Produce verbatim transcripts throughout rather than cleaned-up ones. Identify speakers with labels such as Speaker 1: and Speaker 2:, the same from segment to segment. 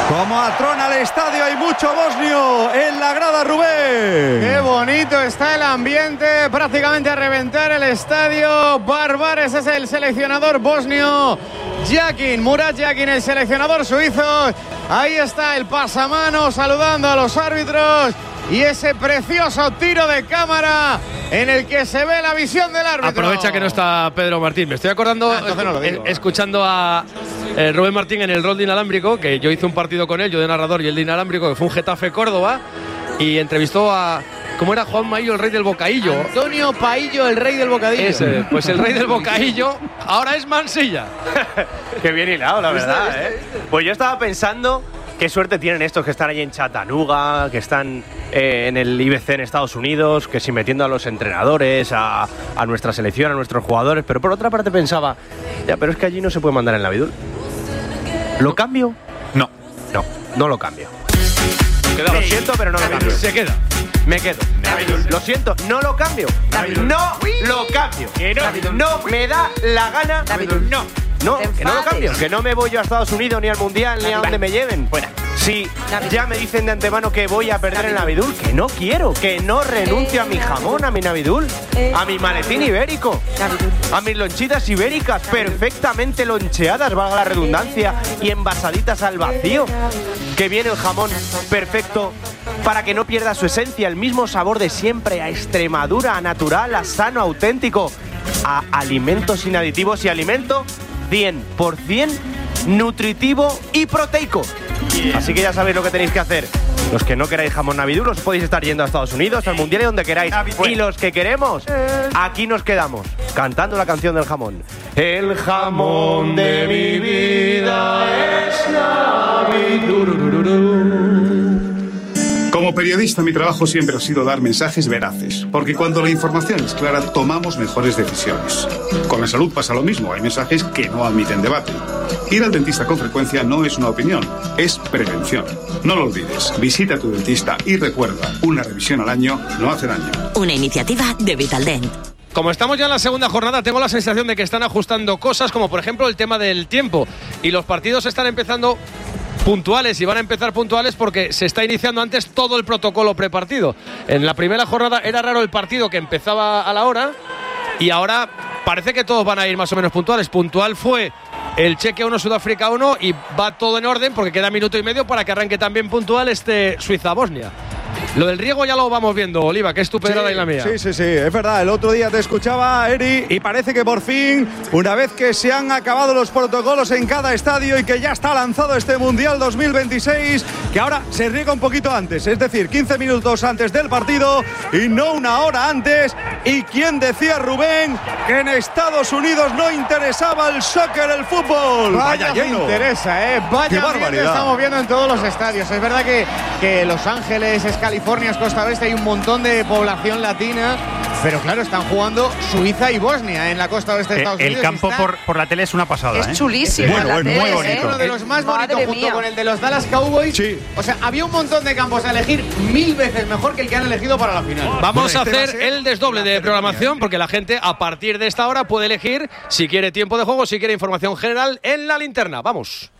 Speaker 1: Como atrona el estadio, hay mucho bosnio en la grada, Rubén.
Speaker 2: Qué bonito está el ambiente, prácticamente a reventar el estadio. Barbares es el seleccionador bosnio. Jakin, Murat Jakin, el seleccionador suizo. Ahí está el pasamano saludando a los árbitros. Y ese precioso tiro de cámara en el que se ve la visión del árbitro.
Speaker 3: Aprovecha que no está Pedro Martín. Me estoy acordando,
Speaker 2: ah, no lo digo,
Speaker 3: eh, escuchando a eh, Rubén Martín en el rol de inalámbrico, que yo hice un partido con él, yo de narrador y él de inalámbrico, que fue un Getafe Córdoba, y entrevistó a... ¿Cómo era Juan Maillo, el rey del bocadillo?
Speaker 2: Antonio Paillo, el rey del bocadillo.
Speaker 3: Ese, pues el rey del bocadillo ahora es Mansilla.
Speaker 4: Qué bien hilado, la verdad, ¿eh? Pues yo estaba pensando... Qué suerte tienen estos que están ahí en Chattanooga, que están eh, en el I B C en Estados Unidos, que si metiendo a los entrenadores, a, a nuestra selección, a nuestros jugadores. Pero por otra parte pensaba, ya, pero es que allí no se puede mandar el Navidul. ¿Lo cambio?
Speaker 5: No.
Speaker 4: No, no lo cambio. Queda, lo siento, pero no lo cambio.
Speaker 3: Se queda.
Speaker 4: Me quedo. Navidul. Lo siento, no lo cambio. Navidul. No lo cambio. No, no me da la gana.
Speaker 6: Navidul.
Speaker 4: No. No, que no lo cambio. Que no me voy yo a Estados Unidos, ni al Mundial, ni a donde me lleven. Bueno, si ya me dicen de antemano que voy a perder el Navidul, que no quiero, que no renuncio a mi jamón, a mi Navidul, a mi maletín ibérico, a mis lonchitas ibéricas, perfectamente loncheadas, valga la redundancia, y envasaditas al vacío. Que viene el jamón perfecto para que no pierda su esencia, el mismo sabor de siempre, a Extremadura, a natural, a sano, auténtico, a alimentos sin aditivos y alimento cien por ciento nutritivo y proteico. Yeah. Así que ya sabéis lo que tenéis que hacer. Los que no queráis jamón Navidul, os podéis estar yendo a Estados Unidos, al Mundial y donde queráis. Y los que queremos, aquí nos quedamos, cantando la canción del jamón. El jamón de mi vida es Navidul.
Speaker 7: Como periodista, mi trabajo siempre ha sido dar mensajes veraces, porque cuando la información es clara, tomamos mejores decisiones. Con la salud pasa lo mismo, hay mensajes que no admiten debate. Ir al dentista con frecuencia no es una opinión, es prevención. No lo olvides, visita a tu dentista y recuerda, una revisión al año no hace daño.
Speaker 6: Una iniciativa de Vitaldent.
Speaker 3: Como estamos ya en la segunda jornada, tengo la sensación de que están ajustando cosas, como por ejemplo el tema del tiempo. Y los partidos están empezando puntuales y van a empezar puntuales porque se está iniciando antes todo el protocolo prepartido. En la primera jornada era raro el partido que empezaba a la hora y ahora parece que todos van a ir más o menos puntuales. Puntual fue el Chequia uno, Sudáfrica uno y va todo en orden porque queda minuto y medio para que arranque también puntual este Suiza-Bosnia. Lo del riego ya lo vamos viendo, Oliva, que es tu pedrada
Speaker 1: sí,
Speaker 3: y la mía.
Speaker 1: Sí, sí, sí, es verdad. El otro día te escuchaba, Eri, y parece que por fin, una vez que se han acabado los protocolos en cada estadio y que ya está lanzado este Mundial dos mil veintiséis, que ahora se riega un poquito antes, es decir, quince minutos antes del partido y no una hora antes. ¿Y quién decía, Rubén, que en Estados Unidos no interesaba el soccer, el fútbol?
Speaker 2: Vaya, Vaya lleno. interesa, ¿eh? Vaya
Speaker 1: Qué barbaridad.
Speaker 2: Estamos viendo en todos los estadios. Es verdad que, que Los Ángeles es California, es Costa Oeste, hay un montón de población latina, pero claro, están jugando Suiza y Bosnia en la costa oeste de Estados
Speaker 5: el
Speaker 2: Unidos.
Speaker 5: El campo
Speaker 2: está...
Speaker 5: por, por la tele es una pasada.
Speaker 6: Es
Speaker 5: ¿eh?
Speaker 6: chulísimo.
Speaker 1: Bueno, es muy bonito.
Speaker 2: Es uno de los más bonitos
Speaker 6: Madre
Speaker 2: junto
Speaker 6: mía.
Speaker 2: con el de los Dallas Cowboys.
Speaker 1: Sí.
Speaker 2: O sea, había un montón de campos a elegir mil veces mejor que el que han elegido para la final.
Speaker 3: Vamos
Speaker 1: Bueno,
Speaker 3: a
Speaker 1: este va a
Speaker 3: hacer
Speaker 1: ser
Speaker 3: el desdoble de programación porque la gente a partir de esta hora puede elegir si quiere tiempo de juego, si quiere información general en la linterna. Vamos.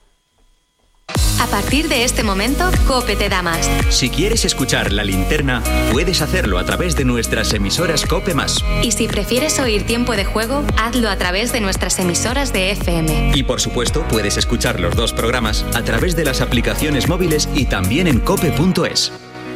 Speaker 8: A partir de este momento, COPE te da más.
Speaker 9: Si quieres escuchar La Linterna, puedes hacerlo a través de nuestras emisoras COPE más.
Speaker 8: Y si prefieres oír tiempo de juego, hazlo a través de nuestras emisoras de F M.
Speaker 9: Y por supuesto, puedes escuchar los dos programas a través de las aplicaciones móviles y también en cope punto es.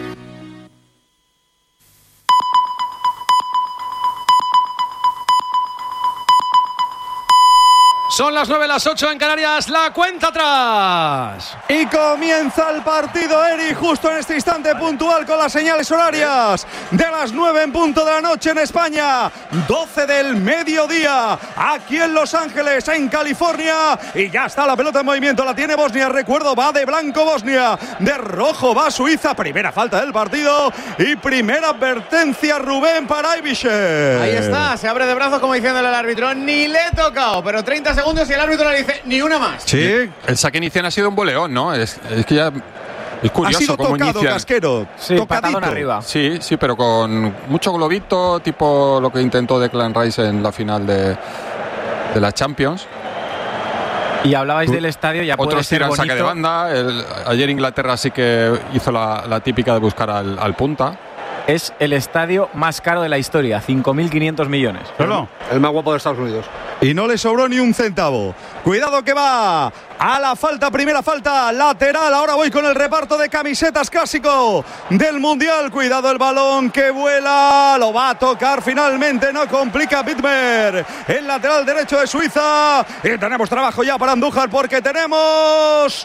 Speaker 3: Son las nueve, las ocho en Canarias, la cuenta atrás.
Speaker 1: Y comienza el partido, Eri, justo en este instante puntual con las señales horarias de las nueve en punto de la noche en España, doce del mediodía, aquí en Los Ángeles, en California, y ya está la pelota en movimiento, la tiene Bosnia, recuerdo, va de blanco Bosnia, de rojo va Suiza, primera falta del partido y primera advertencia, Rubén, para Ibišev.
Speaker 2: Ahí está, se abre de brazos como diciéndole al árbitro, ni le he tocado, pero treinta segundos y el árbitro le dice, ni una más.
Speaker 1: Sí.
Speaker 5: El saque inicial ha sido un boleón, ¿no? Es, es que ya es curioso
Speaker 1: ha sido
Speaker 5: cómo
Speaker 1: tocado,
Speaker 5: inician.
Speaker 1: Casquero,
Speaker 2: sí,
Speaker 1: tocadito.
Speaker 2: arriba.
Speaker 5: Sí, sí, pero con mucho globito, tipo lo que intentó Declan Rice en la final de, de la Champions.
Speaker 10: Y hablabais del estadio, ya puede
Speaker 5: Otros
Speaker 10: ser
Speaker 5: tiran
Speaker 10: bonito.
Speaker 5: saque de banda. El, ayer Inglaterra sí que hizo la, la típica de buscar al, al punta.
Speaker 10: Es el estadio más caro de la historia, cinco mil quinientos millones.
Speaker 1: ¿Solo?
Speaker 11: El más guapo de Estados Unidos.
Speaker 1: Y no le sobró ni un centavo. Cuidado que va a la falta, primera falta, lateral. Ahora voy con el reparto de camisetas clásico del Mundial. Cuidado el balón que vuela. Lo va a tocar finalmente, no complica Bittmer. El lateral derecho de Suiza. Y tenemos trabajo ya para Andújar porque tenemos...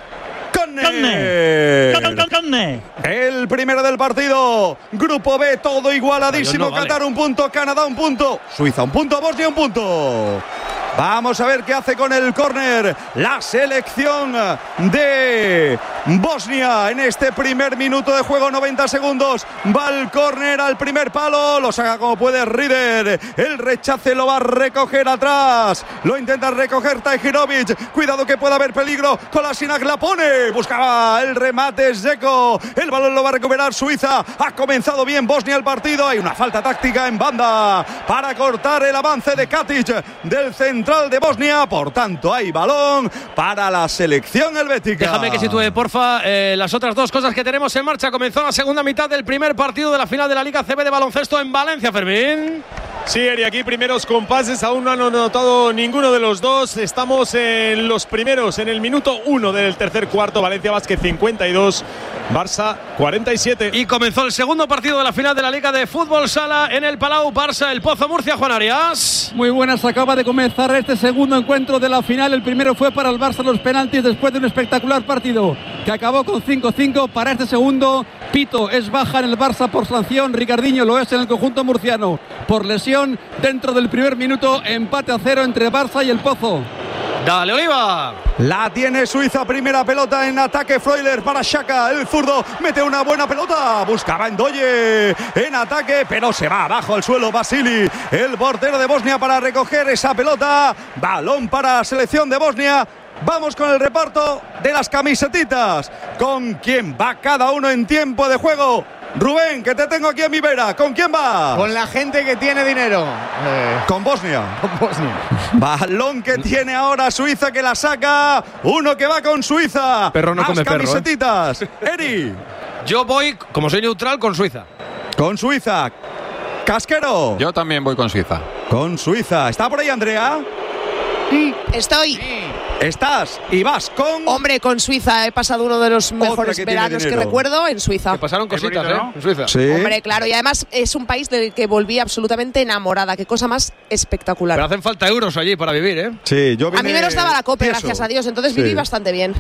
Speaker 1: Conne. El primero del partido. Grupo B, todo igualadísimo.
Speaker 3: No, vale.
Speaker 1: Qatar un punto, Canadá un punto, Suiza un punto, Bosnia un punto. Vamos a ver qué hace con el córner la selección de Bosnia en este primer minuto de juego, noventa segundos. Va el córner al primer palo, lo saca como puede Rieder. El rechace lo va a recoger atrás. Lo intenta recoger Tahirovic. Cuidado que pueda haber peligro. Kolasinac la pone. Buscaba el remate Zeko. El balón lo va a recuperar Suiza. Ha comenzado bien Bosnia el partido. Hay una falta táctica en banda para cortar el avance de Katic del central de Bosnia. Por tanto, hay balón para la selección helvética.
Speaker 3: Déjame que sitúe, porfa, eh, las otras dos cosas que tenemos en marcha. Comenzó la segunda mitad del primer partido de la final de la Liga C B de baloncesto en Valencia, Fermín.
Speaker 12: Sí, Eri, aquí primeros compases, aún no han anotado ninguno de los dos. Estamos en los primeros, en el minuto uno del tercer cuarto. Valencia Basket cincuenta y dos, Barça cuarenta y siete.
Speaker 3: Y comenzó el segundo partido de la final de la Liga de Fútbol Sala en el Palau. Barça, El Pozo, Murcia, Juan Arias.
Speaker 13: Muy buenas, acaba de comenzar este segundo encuentro de la final. El primero fue para el Barça, los penaltis, después de un espectacular partido que acabó con cinco cinco. Para este segundo, Pito es baja en el Barça por sanción, Ricardinho lo es en el conjunto murciano por lesión. Dentro del primer minuto, empate a cero entre Barça y El Pozo.
Speaker 3: Dale, Oliva.
Speaker 1: La tiene Suiza, primera pelota en ataque. Freuler para Xhaka, el zurdo mete una buena pelota, buscaba Ndoye en ataque, pero se va abajo al suelo Basili, el portero de Bosnia, para recoger esa pelota. Balón para la selección de Bosnia. Vamos con el reparto de las camisetitas. ¿Con quién va cada uno en tiempo de juego? Rubén, que te tengo aquí en mi vera. ¿Con quién va?
Speaker 2: Con la gente que tiene dinero.
Speaker 1: Eh, con Bosnia.
Speaker 2: Con Bosnia.
Speaker 1: Balón que tiene ahora Suiza, que la saca. Uno que va con Suiza.
Speaker 3: Perro no
Speaker 1: Más
Speaker 3: come
Speaker 1: camisetitas.
Speaker 3: Perro,
Speaker 1: ¿eh? Eri.
Speaker 3: Yo voy, como soy neutral, con Suiza.
Speaker 1: Con Suiza. Casquero.
Speaker 5: Yo también voy con Suiza.
Speaker 1: Con Suiza. ¿Está por ahí Andrea?
Speaker 14: Sí, estoy.
Speaker 1: Estás y vas con...
Speaker 14: Hombre, con Suiza. He pasado uno de los mejores
Speaker 1: que
Speaker 14: veranos que
Speaker 1: dinero.
Speaker 14: recuerdo en Suiza.
Speaker 3: Que pasaron cositas,
Speaker 11: bonito,
Speaker 3: ¿eh?
Speaker 11: ¿no?
Speaker 3: En Suiza.
Speaker 1: Sí.
Speaker 14: Hombre, claro. Y además es un país del que volví absolutamente enamorada. Qué cosa más espectacular.
Speaker 3: Pero hacen falta euros allí para vivir, ¿eh?
Speaker 1: Sí, yo vine
Speaker 14: A mí me los daba la COPE,
Speaker 1: tieso.
Speaker 14: gracias a Dios. Entonces
Speaker 1: Sí.
Speaker 14: viví bastante bien.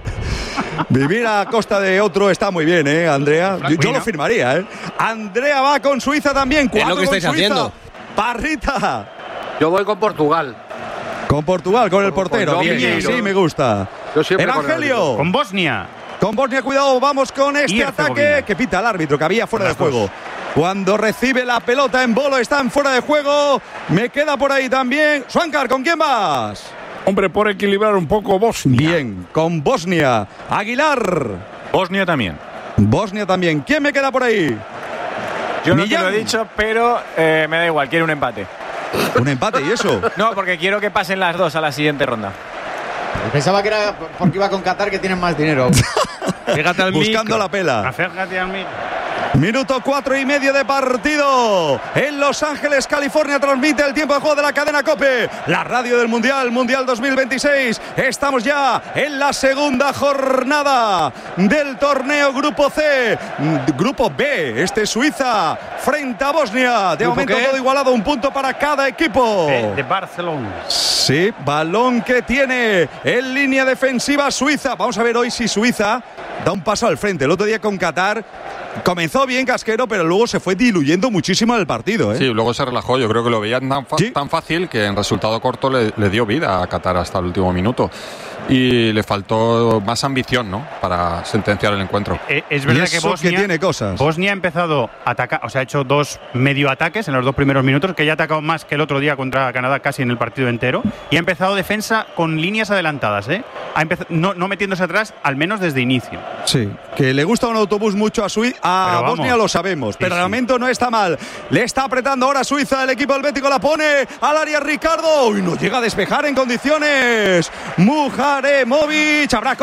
Speaker 1: Vivir a costa de otro está muy bien, ¿eh, Andrea? Yo, yo lo firmaría, ¿eh? Andrea va con Suiza también. Cuatro
Speaker 3: lo que
Speaker 1: con
Speaker 3: estáis
Speaker 1: Suiza.
Speaker 3: haciendo.
Speaker 1: Parrita.
Speaker 11: Yo voy con Portugal.
Speaker 1: Con Portugal, con el portero.
Speaker 11: con
Speaker 1: Bien,
Speaker 11: Domingueiro.
Speaker 1: sí, me gusta.
Speaker 11: Yo siempre con el
Speaker 1: Evangelio.
Speaker 11: árbitro.
Speaker 15: Con Bosnia.
Speaker 1: Con Bosnia, cuidado, vamos con
Speaker 15: Y
Speaker 1: este ataque
Speaker 15: Herzegovina.
Speaker 1: que pita el árbitro, que había fuera de
Speaker 15: Las dos.
Speaker 1: juego. Cuando recibe la pelota en bolo, están fuera de juego. Me queda por ahí también. Swankar, ¿con quién vas?
Speaker 15: Hombre, por equilibrar un poco Bosnia.
Speaker 1: Bien, con Bosnia. Aguilar.
Speaker 10: Bosnia también.
Speaker 1: Bosnia también. ¿Quién me queda por ahí?
Speaker 10: Yo no te
Speaker 1: Millán.
Speaker 10: lo he dicho, pero eh, me da igual, quiero un empate.
Speaker 1: Un empate y eso.
Speaker 10: No, porque quiero que pasen las dos a la siguiente ronda.
Speaker 2: Pensaba que era porque iba con Qatar, que tienen más dinero.
Speaker 3: Fíjate al
Speaker 1: Buscando
Speaker 3: micro.
Speaker 1: la pela.
Speaker 15: Acércate al mí.
Speaker 1: Minuto cuatro y medio de partido. En Los Ángeles, California, transmite el tiempo de juego de la cadena COPE, la radio del Mundial, Mundial dos mil veintiséis. Estamos ya en la segunda jornada del torneo Grupo C. Grupo B, este es Suiza frente a Bosnia. De
Speaker 3: ¿Grupo
Speaker 1: momento
Speaker 3: qué?
Speaker 1: todo igualado, un punto para cada equipo.
Speaker 15: De, de Barcelona.
Speaker 1: Sí, balón que tiene en línea defensiva Suiza. Vamos a ver hoy si Suiza da un paso al frente. El otro día con Qatar comenzó bien Casquero, pero luego se fue diluyendo muchísimo en el partido, ¿eh?
Speaker 5: Sí, luego se relajó. Yo creo que lo veían tan, fa-
Speaker 1: Sí.
Speaker 5: tan fácil que en resultado corto le, le dio vida a Qatar hasta el último minuto. y le faltó más ambición, ¿no?, para sentenciar el encuentro.
Speaker 16: Eh, es verdad que Bosnia,
Speaker 1: que tiene cosas.
Speaker 16: Bosnia ha empezado a atacar, o sea, ha hecho dos medio ataques en los dos primeros minutos, que ya ha atacado más que el otro día contra Canadá casi en el partido entero, y ha empezado defensa con líneas adelantadas, ¿eh? Ha empezado, no, no metiéndose atrás, al menos desde inicio.
Speaker 1: Sí, que le gusta un autobús mucho a Suiza, a
Speaker 16: Pero
Speaker 1: Bosnia
Speaker 16: vamos.
Speaker 1: lo sabemos,
Speaker 16: Sí,
Speaker 1: pero
Speaker 16: sí.
Speaker 1: el momento no está mal. Le está apretando ahora Suiza, el equipo helvético la pone al área Ricardo y no llega a despejar en condiciones. Mujaremovic, habrá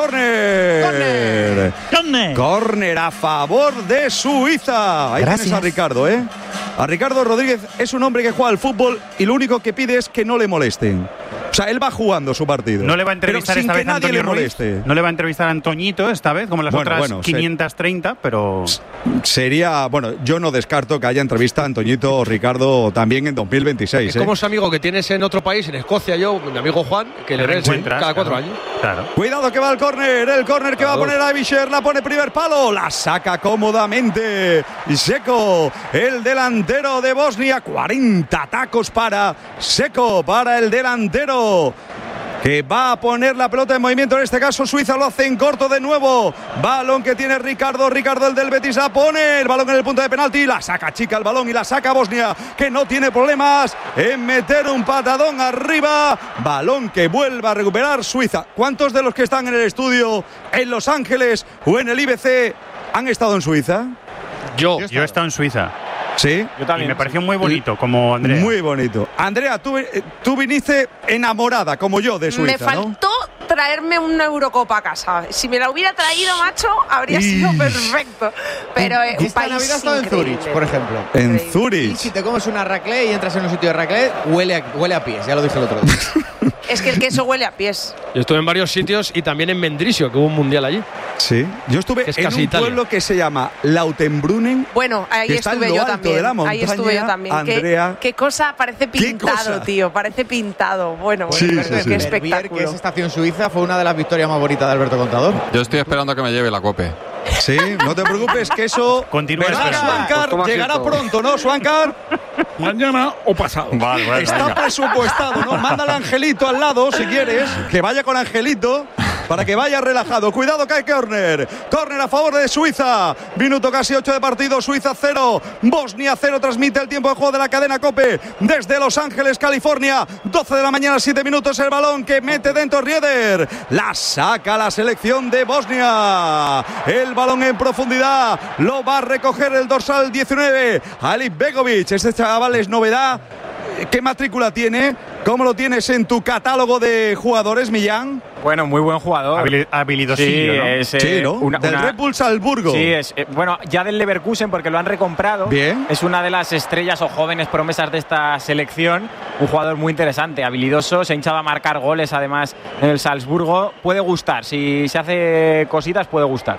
Speaker 1: córner.
Speaker 17: Córner.
Speaker 1: Córner a favor de Suiza. Ahí
Speaker 17: Gracias.
Speaker 1: tienes a Ricardo, ¿eh? A Ricardo Rodríguez es un hombre que juega al fútbol y lo único que pide es que no le molesten. O sea, él va jugando su partido.
Speaker 16: No le va a entrevistar
Speaker 1: pero sin
Speaker 16: esta
Speaker 1: que
Speaker 16: vez a
Speaker 1: nadie
Speaker 16: Antonio
Speaker 1: le
Speaker 16: Ruiz.
Speaker 1: moleste.
Speaker 16: No le va a entrevistar a Antoñito esta vez, como las
Speaker 1: Bueno,
Speaker 16: otras
Speaker 1: bueno,
Speaker 16: quinientos treinta, pero...
Speaker 1: Sería, bueno, yo no descarto que haya entrevista a Antoñito o Ricardo también en dos mil veintiséis.
Speaker 3: Es
Speaker 1: ¿eh?
Speaker 3: como ese amigo que tienes en otro país, en Escocia, yo, mi amigo Juan, que le ves cada cuatro años.
Speaker 16: Claro.
Speaker 1: Cuidado que va el córner, el córner que va a
Speaker 3: Claro.
Speaker 1: poner a Avisher, la pone primer palo, la saca cómodamente. Y Seco, el delantero de Bosnia, cuarenta tacos para Seco, para el delantero, que va a poner la pelota en movimiento. En este caso Suiza lo hace en corto de nuevo. Balón que tiene Ricardo, Ricardo el del Betis la pone, el balón en el punto de penalti, la saca chica el balón y la saca Bosnia, que no tiene problemas en meter un patadón arriba. Balón que vuelva a recuperar Suiza. ¿Cuántos de los que están en el estudio en Los Ángeles o en el I B C han estado en Suiza?
Speaker 3: Yo.
Speaker 16: Yo he estado en Suiza.
Speaker 1: Sí.
Speaker 16: Yo también. Y me pareció muy bonito, como Andrea.
Speaker 1: Muy bonito. Andrea, tú, eh, tú viniste enamorada, como yo, de Suiza,
Speaker 14: Me faltó
Speaker 1: ¿no?
Speaker 14: traerme una Eurocopa a casa. Si me la hubiera traído, macho, habría
Speaker 1: Y-
Speaker 14: sido perfecto. Pero eh, un
Speaker 2: Esta
Speaker 14: país
Speaker 2: Navidad he estado en
Speaker 14: increíble.
Speaker 2: Zurich, por ejemplo.
Speaker 1: En
Speaker 2: Y
Speaker 1: Zurich.
Speaker 2: si te comes una raclette y entras en un sitio de raclette, huele a, huele a pies, ya lo dije el otro día.
Speaker 14: Es que el queso huele a pies.
Speaker 3: Yo estuve en varios sitios y también en Mendrisio, que hubo un mundial allí.
Speaker 1: Sí. Yo estuve
Speaker 3: Es
Speaker 1: en
Speaker 3: casi
Speaker 1: un
Speaker 3: Italia.
Speaker 1: pueblo que se llama Lautenbrunnen.
Speaker 14: Bueno, ahí
Speaker 1: Que está en
Speaker 14: estuve
Speaker 1: lo
Speaker 14: yo
Speaker 1: alto
Speaker 14: también.
Speaker 1: de la
Speaker 14: Ahí estuve yo
Speaker 1: montaña,
Speaker 14: también.
Speaker 1: Andrea.
Speaker 14: ¿Qué, qué cosa, parece pintado,
Speaker 1: cosa?
Speaker 14: tío. Parece pintado. Bueno,
Speaker 1: Sí,
Speaker 14: bueno,
Speaker 1: sí,
Speaker 14: qué
Speaker 1: sí.
Speaker 2: Verbier,
Speaker 14: espectáculo.
Speaker 2: que es estación suiza, fue una de las victorias más bonitas de Alberto Contador.
Speaker 5: Yo estoy esperando a que me lleve la cope.
Speaker 1: Sí, no te preocupes que eso.
Speaker 16: Continúa
Speaker 1: ¿Verdad,
Speaker 16: esperando.
Speaker 1: Swankar?
Speaker 11: Pues toma
Speaker 1: Llegará
Speaker 11: asiento.
Speaker 1: pronto, ¿no, Swankar?
Speaker 15: Mañana o pasado.
Speaker 16: Vale, vale,
Speaker 1: Está
Speaker 16: venga.
Speaker 1: presupuestado, ¿no? Mándale a Angelito al lado, si quieres. Que vaya con Angelito para que vaya relajado. Cuidado que hay córner. Córner a favor de Suiza. Minuto casi ocho de partido. Suiza cero. Bosnia cero. Transmite el tiempo de juego de la cadena COPE desde Los Ángeles, California. doce de la mañana, siete minutos. El balón que mete dentro Rieder. La saca la selección de Bosnia. El balón en profundidad. Lo va a recoger el dorsal diecinueve. Alip Begovic. Este chaval es novedad. ¿Qué matrícula tiene? ¿Cómo lo tienes en tu catálogo de jugadores, Millán?
Speaker 10: Bueno, muy buen jugador.
Speaker 16: Habili- habilidosillo,
Speaker 10: sí,
Speaker 16: ¿no?
Speaker 10: es, eh,
Speaker 1: Sí, ¿no?
Speaker 10: una-
Speaker 1: Del
Speaker 10: una-
Speaker 1: Red Bull Salzburgo.
Speaker 10: Sí, es eh, bueno, ya del Leverkusen porque lo han recomprado.
Speaker 1: Bien.
Speaker 10: Es una de las estrellas o jóvenes promesas de esta selección. Un jugador muy interesante, habilidoso, se ha hinchado a marcar goles además en el Salzburgo. Puede gustar, si se hace cositas puede gustar.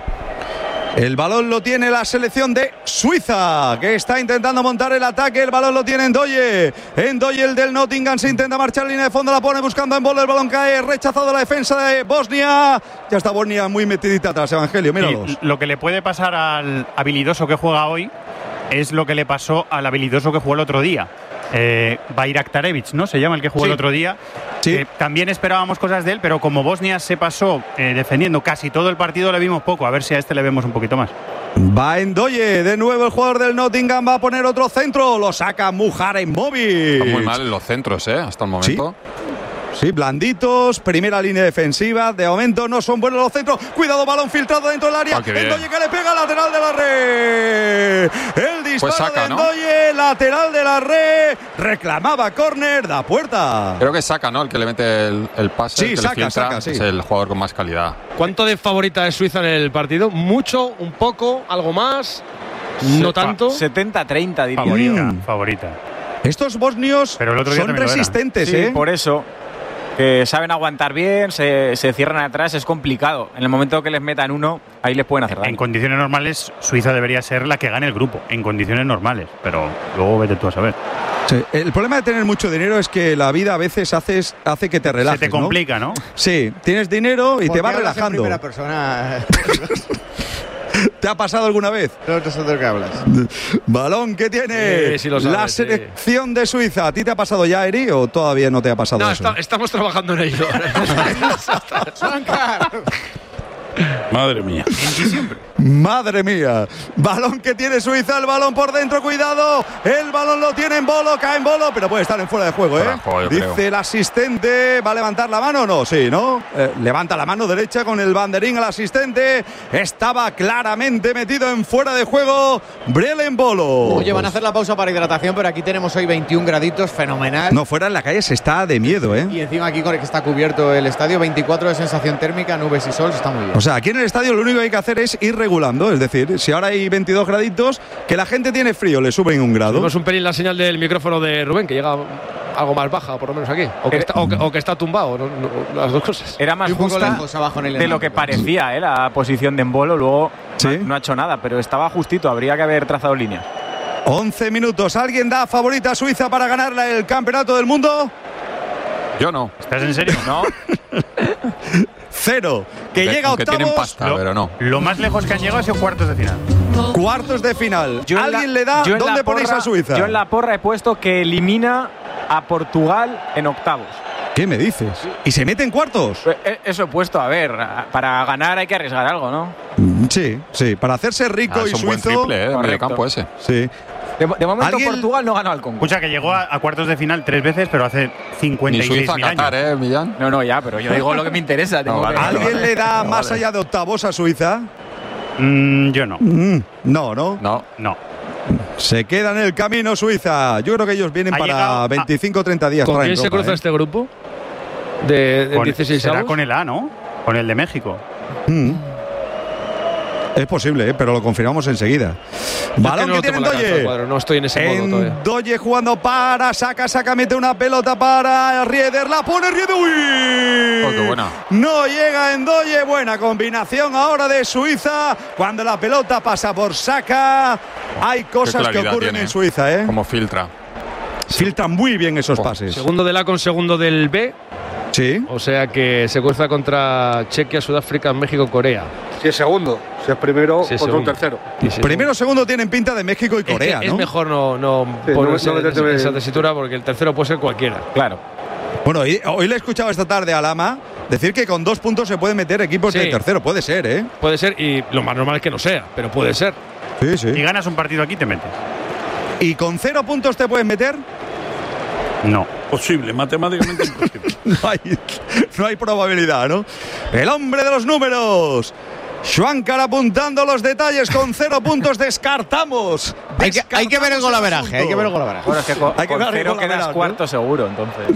Speaker 1: El balón lo tiene la selección de Suiza, que está intentando montar el ataque. El balón lo tiene Ndoye. Ndoye, el del Nottingham, se intenta marchar línea de fondo, la pone buscando en bola. El balón cae, rechazado la defensa de Bosnia. Ya está Bosnia muy metidita atrás, Evangelio, míralos.
Speaker 16: Y lo que le puede pasar al habilidoso que juega hoy es lo que le pasó al habilidoso que jugó el otro día. Eh, Bayraktarevich, ¿no? Se llama el que jugó
Speaker 1: Sí.
Speaker 16: el otro día.
Speaker 1: Sí.
Speaker 16: Eh, también esperábamos cosas de él, pero como Bosnia se pasó eh, defendiendo casi todo el partido, le vimos poco. A ver si a este le vemos un poquito más.
Speaker 1: Va Ndoye, de nuevo el jugador del Nottingham va a poner otro centro. Lo saca Mujaremovic.
Speaker 5: Está muy mal en los centros, ¿eh? Hasta el momento.
Speaker 1: Sí, blanditos, primera línea defensiva. De momento no son buenos los centros. Cuidado, balón filtrado dentro del área.
Speaker 5: Ah, qué bien.
Speaker 1: Ndoye que le pega lateral de la red. El disparo
Speaker 5: Pues saca,
Speaker 1: de
Speaker 5: ¿no?
Speaker 1: Ndoye, lateral de la red. Reclamaba córner, da puerta.
Speaker 5: Creo que saca, ¿no? El que le mete el, el pase,
Speaker 1: Sí,
Speaker 5: el que
Speaker 1: saca,
Speaker 5: le filtra,
Speaker 1: saca, sí.
Speaker 5: es el jugador con más calidad.
Speaker 3: ¿Cuánto de favorita es Suiza en el partido? ¿Mucho? ¿Un poco? ¿Algo más? ¿No tanto?
Speaker 10: setenta treinta diría.
Speaker 16: Favorita,
Speaker 1: Mm.
Speaker 16: favorita.
Speaker 1: Estos bosnios
Speaker 16: Pero el otro día
Speaker 1: son
Speaker 16: también lo era.
Speaker 1: resistentes,
Speaker 10: Sí,
Speaker 1: ¿eh?
Speaker 10: por eso. Que saben aguantar bien, se, se cierran atrás, es complicado. En el momento que les metan uno, ahí les pueden hacer
Speaker 16: En
Speaker 10: daño.
Speaker 16: condiciones normales, Suiza debería ser la que gane el grupo. En condiciones normales. Pero luego vete tú a saber.
Speaker 1: Sí, el problema de tener mucho dinero es que la vida a veces haces, hace que te relajes.
Speaker 16: Se te complica, ¿no?
Speaker 1: Sí, tienes dinero y
Speaker 2: ¿Por
Speaker 1: te
Speaker 2: qué
Speaker 1: va
Speaker 2: hablas en
Speaker 1: relajando.
Speaker 2: primera persona?
Speaker 1: ¿Te ha pasado alguna vez?
Speaker 2: No, no sé de qué hablas.
Speaker 1: Balón que tiene
Speaker 3: Sí, sí lo sabes,
Speaker 1: la
Speaker 3: sí.
Speaker 1: selección de Suiza. ¿A ti te ha pasado ya, Eri, o todavía no te ha pasado
Speaker 3: No,
Speaker 1: eso?
Speaker 3: está- estamos trabajando en ello.
Speaker 15: Madre mía.
Speaker 1: Madre mía. Balón que tiene Suiza, el balón por dentro, cuidado. El balón lo tiene en bolo, cae en bolo, pero puede estar en fuera de juego, ¿eh?
Speaker 5: Fuera de juego, yo
Speaker 1: Dice
Speaker 5: creo.
Speaker 1: el asistente, ¿va a levantar la mano o no? Sí, ¿no? Eh, levanta la mano derecha con el banderín al asistente. Estaba claramente metido en fuera de juego Briel en bolo.
Speaker 2: Oye, van a hacer la pausa para hidratación, pero aquí tenemos hoy veintiún graditos, fenomenal.
Speaker 1: No, fuera en la calle se está de miedo, ¿eh?
Speaker 2: Y encima aquí con el que está cubierto el estadio, veinticuatro de sensación térmica, nubes y sol, está muy bien.
Speaker 1: O sea, aquí en el estadio lo único que hay que hacer es ir regulando. Es decir, si ahora hay veintidós graditos, que la gente tiene frío, le suben un grado.
Speaker 3: Tenemos un pelín la señal del micrófono de Rubén, que llega algo más baja, por lo menos aquí. O que está, o que, o que está tumbado, no- no- las dos cosas.
Speaker 10: Era más
Speaker 2: Y un poco
Speaker 10: justa
Speaker 2: lejos abajo en el
Speaker 10: de lo que parecía, ¿eh? La posición de Embolo. Luego
Speaker 1: ¿Sí?
Speaker 10: no, no ha hecho nada, pero estaba justito. Habría que haber trazado líneas.
Speaker 1: once minutos. ¿Alguien da favorita a Suiza para ganar el campeonato del mundo?
Speaker 5: Yo no.
Speaker 16: ¿Estás en serio?
Speaker 10: No.
Speaker 1: Cero. Que
Speaker 5: Aunque-
Speaker 1: llega a
Speaker 5: aunque tienen
Speaker 1: octavos,
Speaker 5: pasta, pero no.
Speaker 16: Lo más lejos que han llegado ha sido cuartos de final.
Speaker 1: cuartos de final.
Speaker 10: Yo en
Speaker 1: ¿Alguien
Speaker 10: la-
Speaker 1: le da?
Speaker 10: yo en la
Speaker 1: ¿Dónde ponéis
Speaker 10: porra-
Speaker 1: a Suiza?
Speaker 10: Yo en la porra he puesto que elimina a Portugal en octavos.
Speaker 1: ¿Qué me dices? ¿Y se mete en cuartos?
Speaker 10: Eh, eh, Eso he puesto, a ver, a- para ganar hay que arriesgar algo, ¿no?
Speaker 1: Mm, Sí, sí. Para hacerse rico
Speaker 5: Ah,
Speaker 1: y
Speaker 5: es un buen
Speaker 1: suizo.
Speaker 5: triple, ¿eh? De medio
Speaker 10: Correcto.
Speaker 5: campo ese.
Speaker 1: Sí.
Speaker 10: De, de momento
Speaker 1: ¿Alguien-
Speaker 10: Portugal no ha ganado al Congo.
Speaker 16: Escucha, que llegó a, a cuartos de final tres veces, pero hace cincuenta
Speaker 5: Ni
Speaker 16: y seis
Speaker 5: Suiza,
Speaker 16: mil años.
Speaker 5: Qatar, ¿eh, Millán?
Speaker 10: No, no, ya, pero yo digo lo que me interesa. tengo
Speaker 5: No, vale,
Speaker 10: que-
Speaker 5: vale.
Speaker 1: ¿Alguien le da
Speaker 5: Vale.
Speaker 1: más allá de octavos a Suiza?
Speaker 16: Mm, yo no.
Speaker 1: Mm, no, no.
Speaker 5: No.
Speaker 16: No.
Speaker 1: Se queda en el camino Suiza. Yo creo que ellos vienen
Speaker 16: Ha
Speaker 1: para
Speaker 16: llegado a-
Speaker 1: veinticinco o treinta días.
Speaker 3: ¿Con
Speaker 1: traen
Speaker 3: quién se
Speaker 1: ropa,
Speaker 3: cruza
Speaker 1: ¿eh?
Speaker 3: este grupo? De, de
Speaker 16: Con-
Speaker 3: dieciséis
Speaker 16: será
Speaker 3: avos.
Speaker 16: con el A, ¿no? Con el de México.
Speaker 1: Mm. Es posible, ¿eh? Pero lo confirmamos enseguida. Balón
Speaker 3: no
Speaker 1: que
Speaker 3: lo
Speaker 1: tiene
Speaker 3: tengo en la cabeza, el
Speaker 1: Ndoye.
Speaker 3: cuadro, no estoy en ese modo
Speaker 1: En
Speaker 3: todavía.
Speaker 1: Ndoye jugando para, saca, saca, mete una pelota para Rieder, la pone Rieder, uy.
Speaker 5: Oh, qué buena.
Speaker 1: No llega en Ndoye, buena combinación ahora de Suiza, cuando la pelota pasa por Saca. Hay cosas que
Speaker 5: claridad
Speaker 1: ocurren
Speaker 5: tiene,
Speaker 1: en Suiza, ¿eh?
Speaker 5: Como filtra.
Speaker 1: Filtran muy bien esos
Speaker 5: Oh,
Speaker 1: pases.
Speaker 3: Segundo del A con segundo del B.
Speaker 1: Sí.
Speaker 3: O sea que se cruza contra Chequia, Sudáfrica, México, Corea.
Speaker 11: Si es segundo, si es primero,
Speaker 3: Si es
Speaker 11: contra un
Speaker 3: segundo.
Speaker 11: tercero.
Speaker 3: Y si-
Speaker 1: Primero, segundo tienen pinta de México y
Speaker 3: Es que
Speaker 1: Corea,
Speaker 3: es
Speaker 1: ¿no?
Speaker 3: mejor no, no
Speaker 11: Sí,
Speaker 3: ponerse
Speaker 11: no- no meterte
Speaker 3: en
Speaker 11: en-
Speaker 3: esa tesitura porque el tercero puede ser cualquiera.
Speaker 10: Claro.
Speaker 1: Bueno, hoy, hoy le he escuchado esta tarde a Lama decir que con dos puntos se pueden meter equipos
Speaker 3: Sí.
Speaker 1: de tercero. Puede ser, ¿eh?
Speaker 3: Puede ser, y lo más normal es que no sea, pero puede ser.
Speaker 1: Sí, sí.
Speaker 16: Si ganas un partido aquí, te metes.
Speaker 1: ¿Y con cero puntos te puedes meter?
Speaker 16: No.
Speaker 15: Posible, matemáticamente imposible.
Speaker 1: No hay, no hay probabilidad, ¿no? El hombre de los números. Schwankar apuntando los detalles con cero puntos. Descartamos.
Speaker 2: Hay que, hay que ver el golaveraje, hay que ver el golaveraje.
Speaker 10: Bueno, es que con,
Speaker 1: Hay que
Speaker 10: con
Speaker 1: ver el
Speaker 10: cero
Speaker 1: golaveraje,
Speaker 10: quedas
Speaker 1: ¿no?
Speaker 10: cuarto seguro, entonces.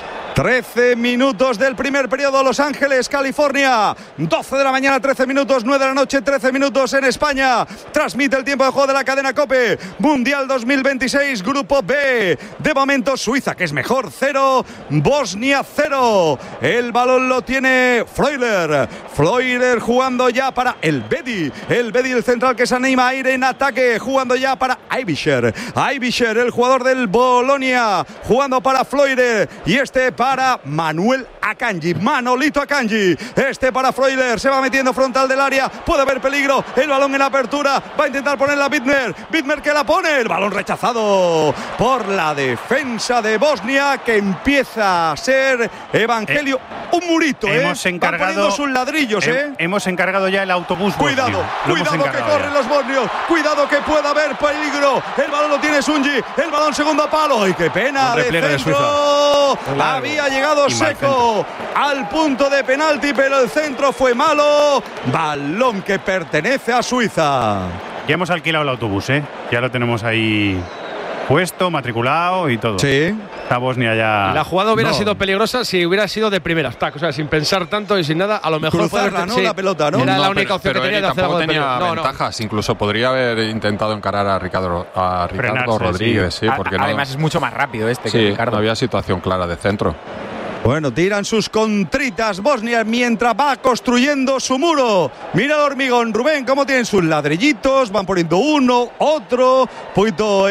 Speaker 1: trece minutos del primer periodo, Los Ángeles, California. doce de la mañana, trece minutos, nueve de la noche, trece minutos en España. Transmite el tiempo de juego de la cadena COPE. Mundial dos mil veintiséis, Grupo B. De momento, Suiza, que es mejor, cero. Bosnia, cero. El balón lo tiene Freuler. Freuler jugando ya para el Bedi. El Bedi, el central que se anima a ir en ataque. Jugando ya para Aibischer. Aibischer, el jugador del Bolonia. Jugando para Freuler. Y este para Manuel Akanji. Manolito Akanji. Este para Freuler. Se va metiendo frontal del área. Puede haber peligro. El balón en apertura. Va a intentar ponerla Bittmer. Bittmer que la pone. El balón rechazado por la defensa de Bosnia, que empieza a ser Evangelio. Un murito, ¿eh?
Speaker 16: Hemos
Speaker 1: Van
Speaker 16: encargado
Speaker 1: poniendo sus ladrillos, ¿eh?
Speaker 16: He- hemos encargado ya el autobús.
Speaker 1: Cuidado,
Speaker 16: bosnio. Lo hemos
Speaker 1: cuidado que
Speaker 16: encargado
Speaker 1: corren
Speaker 16: ya.
Speaker 1: los bosnios. Cuidado que pueda haber peligro. El balón lo tiene Sunji. El balón segundo palo. ¡Ay, qué pena!
Speaker 3: Un
Speaker 1: De
Speaker 3: repliegue de
Speaker 1: centro. Había llegado
Speaker 16: Y mal
Speaker 1: seco al punto de penalti, pero el centro fue malo. Balón que pertenece a Suiza.
Speaker 16: Ya hemos alquilado el autobús, ¿eh? Ya lo tenemos ahí puesto, matriculado y todo.
Speaker 1: Sí.
Speaker 16: Está Bosnia ya.
Speaker 3: La jugada hubiera
Speaker 1: No.
Speaker 3: sido peligrosa si hubiera sido de primeras, tac, o sea, sin pensar tanto y sin nada, a lo mejor
Speaker 1: Cruzarla,
Speaker 3: puede-
Speaker 1: ¿no?
Speaker 3: sí,
Speaker 1: La pelota, ¿no?
Speaker 3: Era
Speaker 5: No,
Speaker 3: la única
Speaker 5: pero-
Speaker 3: opción
Speaker 5: pero
Speaker 3: que tenía
Speaker 5: Eri
Speaker 3: de hacer algo
Speaker 5: tampoco
Speaker 3: de
Speaker 5: tenía
Speaker 3: peligro. No, no.
Speaker 5: ventajas. Incluso podría haber intentado encarar a Ricardo, a Ricardo
Speaker 16: Frenarse,
Speaker 5: Rodríguez, sí,
Speaker 10: A-
Speaker 5: porque no.
Speaker 10: Además es mucho más rápido este que
Speaker 5: Sí,
Speaker 10: Ricardo.
Speaker 5: no había situación clara de centro.
Speaker 1: Bueno, tiran sus contritas Bosnia mientras va construyendo su muro. Mira el hormigón, Rubén, cómo tienen sus ladrillitos. Van poniendo uno, otro, poquito, ¿eh?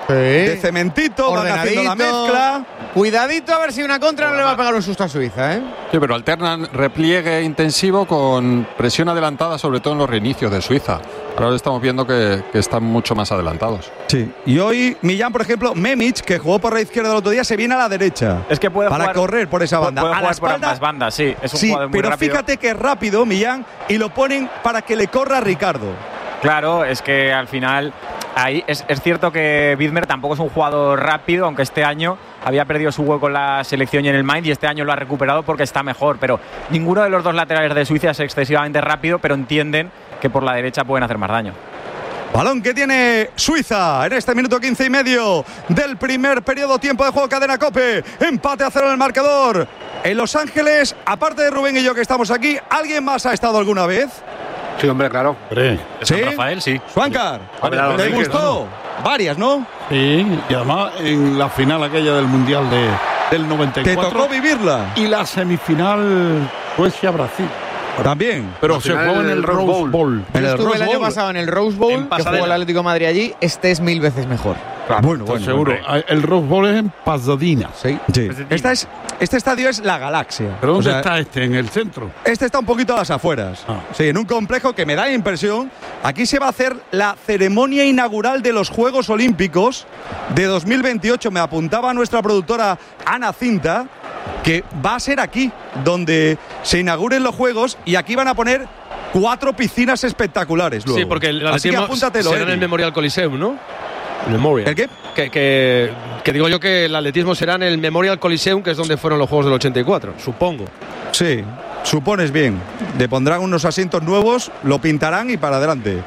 Speaker 2: Sí.
Speaker 1: de cementito, van haciendo la mezcla.
Speaker 2: Cuidadito a ver si una contra no le va a pegar un susto a Suiza, ¿eh?
Speaker 5: Sí, pero alternan repliegue intensivo con presión adelantada, sobre todo en los reinicios de Suiza. Ahora estamos viendo que, que están mucho más adelantados.
Speaker 1: Sí, y hoy Millán, por ejemplo, Memic, que jugó por la izquierda el otro día, se viene a la derecha.
Speaker 10: Es que puede
Speaker 1: para
Speaker 10: jugar,
Speaker 1: correr por esa banda.
Speaker 10: Puede
Speaker 1: a
Speaker 10: jugar
Speaker 1: la
Speaker 10: por
Speaker 1: espalda,
Speaker 10: ambas bandas, sí. Es un
Speaker 1: sí,
Speaker 10: jugador muy
Speaker 1: pero
Speaker 10: rápido.
Speaker 1: fíjate que es rápido, Millán, y lo ponen para que le corra a Ricardo.
Speaker 10: Claro, es que al final ahí es, es cierto que Widmer tampoco es un jugador rápido, aunque este año había perdido su hueco en la selección y en el Mainz, y este año lo ha recuperado porque está mejor. Pero ninguno de los dos laterales de Suiza es excesivamente rápido, pero entienden que por la derecha pueden hacer más daño.
Speaker 1: Balón que tiene Suiza en este minuto quince y medio del primer periodo, tiempo de juego, cadena COPE, empate a cero en el marcador. En Los Ángeles, aparte de Rubén y yo que estamos aquí, ¿alguien más ha estado alguna vez?
Speaker 11: Sí, hombre, claro.
Speaker 1: ¿Sí?
Speaker 3: Rafael, sí.
Speaker 1: Juancar,
Speaker 11: Claro,
Speaker 1: ¿te
Speaker 11: sí,
Speaker 1: gustó? Varias, ¿no?
Speaker 15: Sí, y además en la final aquella del Mundial de, del noventa y cuatro.
Speaker 1: ¿Te tocó vivirla?
Speaker 15: Y la semifinal Suecia-Brasil.
Speaker 1: También.
Speaker 15: Pero se jugó en el Rose Bowl. Bowl.
Speaker 2: Yo estuve el año pasado en el Rose Bowl, que jugó el Atlético de Madrid allí. Este es mil veces mejor.
Speaker 15: Claro, bueno, bueno, seguro. Bueno. El Rose Bowl es en Pasadena.
Speaker 1: Sí. sí. Esta es, este estadio es la Galaxia.
Speaker 15: ¿Pero dónde
Speaker 1: o sea,
Speaker 15: está este? ¿En el centro?
Speaker 1: Este está un poquito a las afueras. Ah. Sí, en un complejo que me da la impresión. Aquí se va a hacer la ceremonia inaugural de los Juegos Olímpicos de dos mil veintiocho. Me apuntaba nuestra productora Ana Cinta, que va a ser aquí donde se inauguren los Juegos, y aquí van a poner cuatro piscinas espectaculares luego.
Speaker 3: Sí, porque el
Speaker 1: Así que apúntatelo,
Speaker 3: será en el Memorial Coliseum, ¿no? El Memorial.
Speaker 1: ¿El qué?
Speaker 3: Que, que, que digo yo que el atletismo será en el Memorial Coliseum, que es donde fueron los Juegos del ochenta y cuatro, supongo.
Speaker 1: Sí, supones bien. Le pondrán unos asientos nuevos, lo pintarán y para adelante.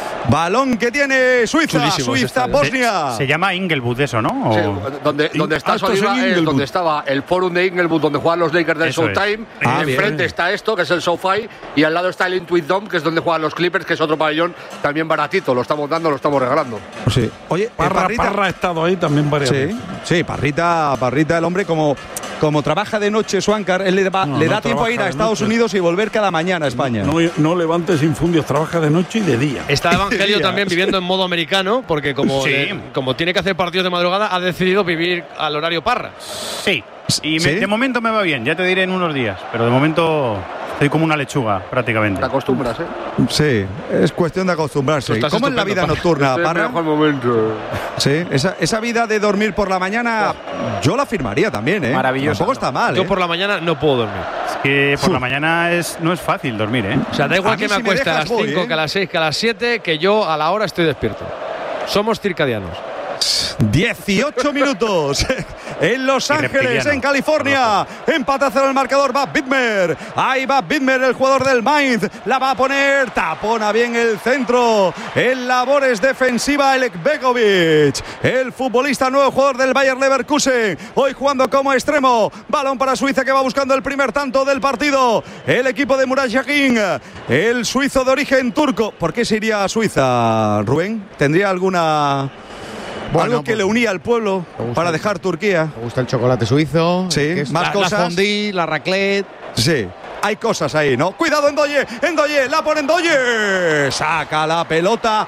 Speaker 1: Balón que tiene Suiza, Suiza, Bosnia.
Speaker 16: Se, se llama Inglewood eso, ¿no?
Speaker 17: Sí, donde, donde está
Speaker 15: ah,
Speaker 17: Soliva, es donde estaba el Forum de Inglewood, donde juegan los Lakers del
Speaker 16: eso
Speaker 17: Showtime.
Speaker 1: Ah,
Speaker 17: enfrente
Speaker 1: bien.
Speaker 17: está esto, que es el SoFi, y al lado está el Intuit Dome, que es donde juegan los Clippers, que es otro pabellón también baratito. Lo estamos dando, lo estamos regalando.
Speaker 1: Sí. Oye,
Speaker 15: Parra,
Speaker 1: Parrita,
Speaker 15: Parra ha estado ahí también varias
Speaker 1: sí,
Speaker 15: veces.
Speaker 1: sí, Parrita, Parrita, el hombre, como, como trabaja de noche, Swankar, él le, va,
Speaker 15: No,
Speaker 1: le
Speaker 15: no
Speaker 1: da tiempo a ir a
Speaker 15: trabaja de
Speaker 1: Estados
Speaker 15: noche.
Speaker 1: Unidos y volver cada mañana a España.
Speaker 15: No, no levantes infundios, trabaja de noche y de día.
Speaker 3: Está Evangelio
Speaker 1: Día.
Speaker 3: también viviendo en modo americano, porque como,
Speaker 16: Sí.
Speaker 3: le- como tiene que hacer partidos de madrugada, ha decidido vivir al horario Parra.
Speaker 16: Sí. Y me-
Speaker 1: ¿Sí?
Speaker 16: de momento me va bien, ya te diré en unos días. Pero de momento estoy como una lechuga, prácticamente.
Speaker 17: Te acostumbras, ¿eh?
Speaker 1: Sí, es cuestión de acostumbrarse.
Speaker 3: Tú estás
Speaker 1: ¿Cómo es la vida
Speaker 3: estupendo,
Speaker 1: nocturna,
Speaker 17: Este es el
Speaker 1: Parra?
Speaker 17: mejor momento.
Speaker 1: Sí, esa, esa vida de dormir por la mañana, yo la firmaría también, ¿eh?
Speaker 10: Maravillosa.
Speaker 1: Tampoco está mal,
Speaker 3: Yo
Speaker 1: ¿eh?
Speaker 3: por la mañana no puedo dormir.
Speaker 16: Es que por la mañana es, no es fácil dormir, ¿eh?
Speaker 3: O sea, da igual
Speaker 1: A
Speaker 3: que
Speaker 1: mí
Speaker 3: me
Speaker 1: si me
Speaker 3: acueste a
Speaker 1: dejas
Speaker 3: las
Speaker 1: voy,
Speaker 3: cinco,
Speaker 1: ¿eh?
Speaker 3: que a las seis, que a las siete, que yo a la hora estoy despierto. Somos circadianos.
Speaker 1: dieciocho minutos en Los Ángeles,
Speaker 16: reptiliano.
Speaker 1: en California. Empate a cero el marcador. Va Widmer. Ahí va Widmer, el jugador del Mainz. La va a poner. Tapona bien el centro. En labores defensiva, Elek Begovic, el futbolista nuevo jugador del Bayer Leverkusen. Hoy jugando como extremo. Balón para Suiza, que va buscando el primer tanto del partido. El equipo de Murat Yakin, el suizo de origen turco. ¿Por qué se iría a Suiza, Rubén? ¿Tendría alguna...
Speaker 2: Bueno,
Speaker 1: algo que
Speaker 2: pues,
Speaker 1: le unía al pueblo
Speaker 2: gusta-
Speaker 1: para dejar Turquía?
Speaker 2: Me gusta el chocolate suizo.
Speaker 1: Sí,
Speaker 2: que es
Speaker 1: más
Speaker 2: la,
Speaker 1: cosas.
Speaker 2: La fondue, la raclette.
Speaker 1: Sí, hay cosas ahí, ¿no? Cuidado, Endoye, Endoye, la pone Endoye. Saca la pelota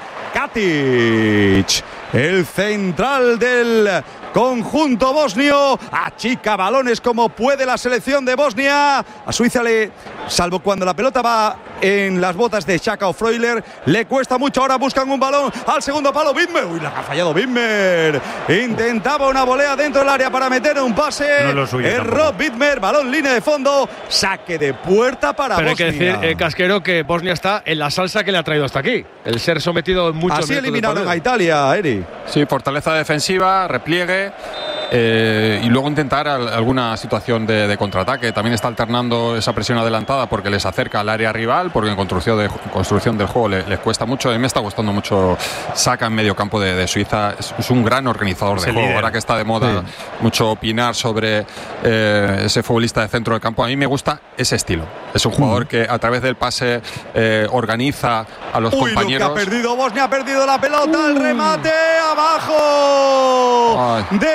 Speaker 1: Katic, el central del conjunto bosnio. Achica balones como puede la selección de Bosnia. A Suiza le, salvo cuando la pelota va en las botas de Xhaka o Freuler, le cuesta mucho. Ahora buscan un balón al segundo palo. Widmer, uy, la ha fallado Widmer. Intentaba una volea dentro del área para meter un pase.
Speaker 16: No es lo suyo
Speaker 1: Erró
Speaker 16: tampoco.
Speaker 1: Widmer, balón línea de fondo, saque de puerta para
Speaker 3: Pero hay
Speaker 1: Bosnia.
Speaker 3: que decir, eh, Casquero, que Bosnia está en la salsa que le ha traído hasta aquí. El ser sometido en muchos
Speaker 1: Así
Speaker 3: minutos del
Speaker 1: eliminaron a
Speaker 3: partido.
Speaker 1: Italia, Eri.
Speaker 5: Sí, fortaleza defensiva, repliegue eh, y luego intentar al- alguna situación de, de contraataque. También está alternando esa presión adelantada porque les acerca al área rival, porque en construcción, de, construcción del juego le- les cuesta mucho. A mí me está gustando mucho Saka en medio campo de, de Suiza. Es, es un gran organizador
Speaker 16: Es
Speaker 5: de
Speaker 16: el
Speaker 5: juego.
Speaker 16: líder.
Speaker 5: Ahora que está de moda mucho opinar sobre eh, ese futbolista de centro del campo, a mí me gusta ese estilo. Es un jugador que a través del pase eh, organiza a los
Speaker 1: Uy, lo que
Speaker 5: compañeros.
Speaker 1: ha perdido Bosnia, ha perdido la pelota, el remate abajo
Speaker 5: Ay.
Speaker 1: de Endoye.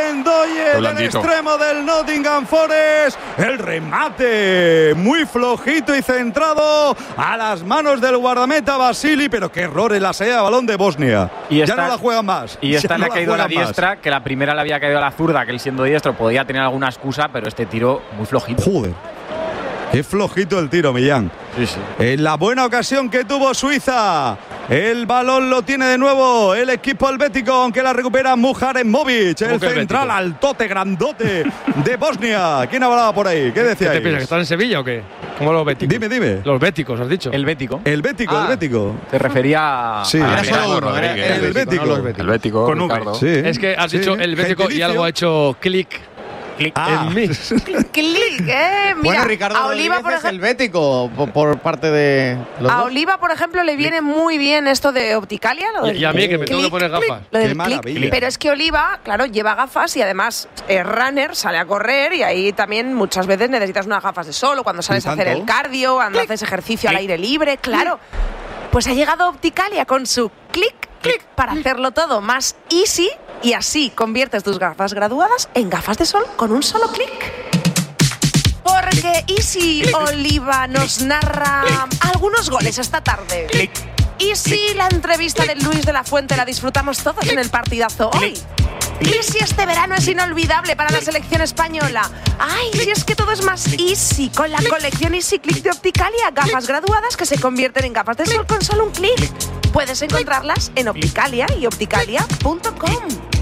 Speaker 1: oye, del extremo del Nottingham Forest. El remate muy flojito y centrado a las manos del guardameta Vasili, pero qué error en la salida de balón de Bosnia.
Speaker 10: Y esta,
Speaker 1: ya no la juegan más.
Speaker 10: Y esta
Speaker 1: ya
Speaker 10: le
Speaker 1: no
Speaker 10: ha caído a la diestra,
Speaker 1: más.
Speaker 10: que la primera le había caído a la zurda, que él siendo diestro podía tener alguna excusa, pero este tiro muy flojito.
Speaker 1: Joder. Qué flojito el tiro, Millán.
Speaker 10: Sí, sí.
Speaker 1: En la buena ocasión que tuvo Suiza. El balón lo tiene de nuevo el equipo helvético, aunque la recupera Muharemovic, el central altote, grandote de Bosnia. ¿Quién hablaba por ahí? ¿Qué decía?
Speaker 3: ¿Qué te piensas? ¿Que están en Sevilla o qué? ¿Cómo los béticos?
Speaker 1: Dime, dime.
Speaker 3: Los béticos, has dicho.
Speaker 10: El bético.
Speaker 1: El bético,
Speaker 10: ah,
Speaker 1: el bético.
Speaker 10: Te refería
Speaker 1: sí.
Speaker 10: a
Speaker 1: Ricardo
Speaker 5: Rodríguez.
Speaker 1: El, el bético.
Speaker 5: No el bético,
Speaker 1: con
Speaker 5: Ricardo.
Speaker 1: Sí.
Speaker 3: Es que has
Speaker 1: sí.
Speaker 3: dicho el bético y algo ha hecho clic.
Speaker 10: Clic
Speaker 1: ah.
Speaker 3: en mí.
Speaker 14: Clic, eh. Mira,
Speaker 2: bueno, Ricardo
Speaker 14: a Oliva, por
Speaker 2: es el bético por, por parte de los
Speaker 14: A
Speaker 2: dos.
Speaker 14: Oliva, por ejemplo, le viene muy bien esto de Opticalia. Lo del
Speaker 3: y a mí, que me
Speaker 14: clic,
Speaker 3: tengo que poner gafas.
Speaker 14: Lo del
Speaker 1: Qué
Speaker 14: clic.
Speaker 1: maravilla.
Speaker 14: Pero es que Oliva, claro, lleva gafas y además es runner, sale a correr y ahí también muchas veces necesitas unas gafas de sol, o cuando sales a hacer el cardio, cuando haces ejercicio al aire libre, claro. Pues ha llegado Opticalia con su clic, clic, para hacerlo todo más easy y así conviertes tus gafas graduadas en gafas de sol con un solo clic. Porque Easy Oliva nos narra algunos goles esta tarde. Y si la entrevista de Luis de la Fuente la disfrutamos todos en el partidazo hoy. Y si este verano es inolvidable para la selección española. Ay, si es que todo es más easy con la colección Easy Click de Opticalia. Gafas graduadas que se convierten en gafas de sol con solo un clic. Puedes encontrarlas en Opticalia y opticalia punto com.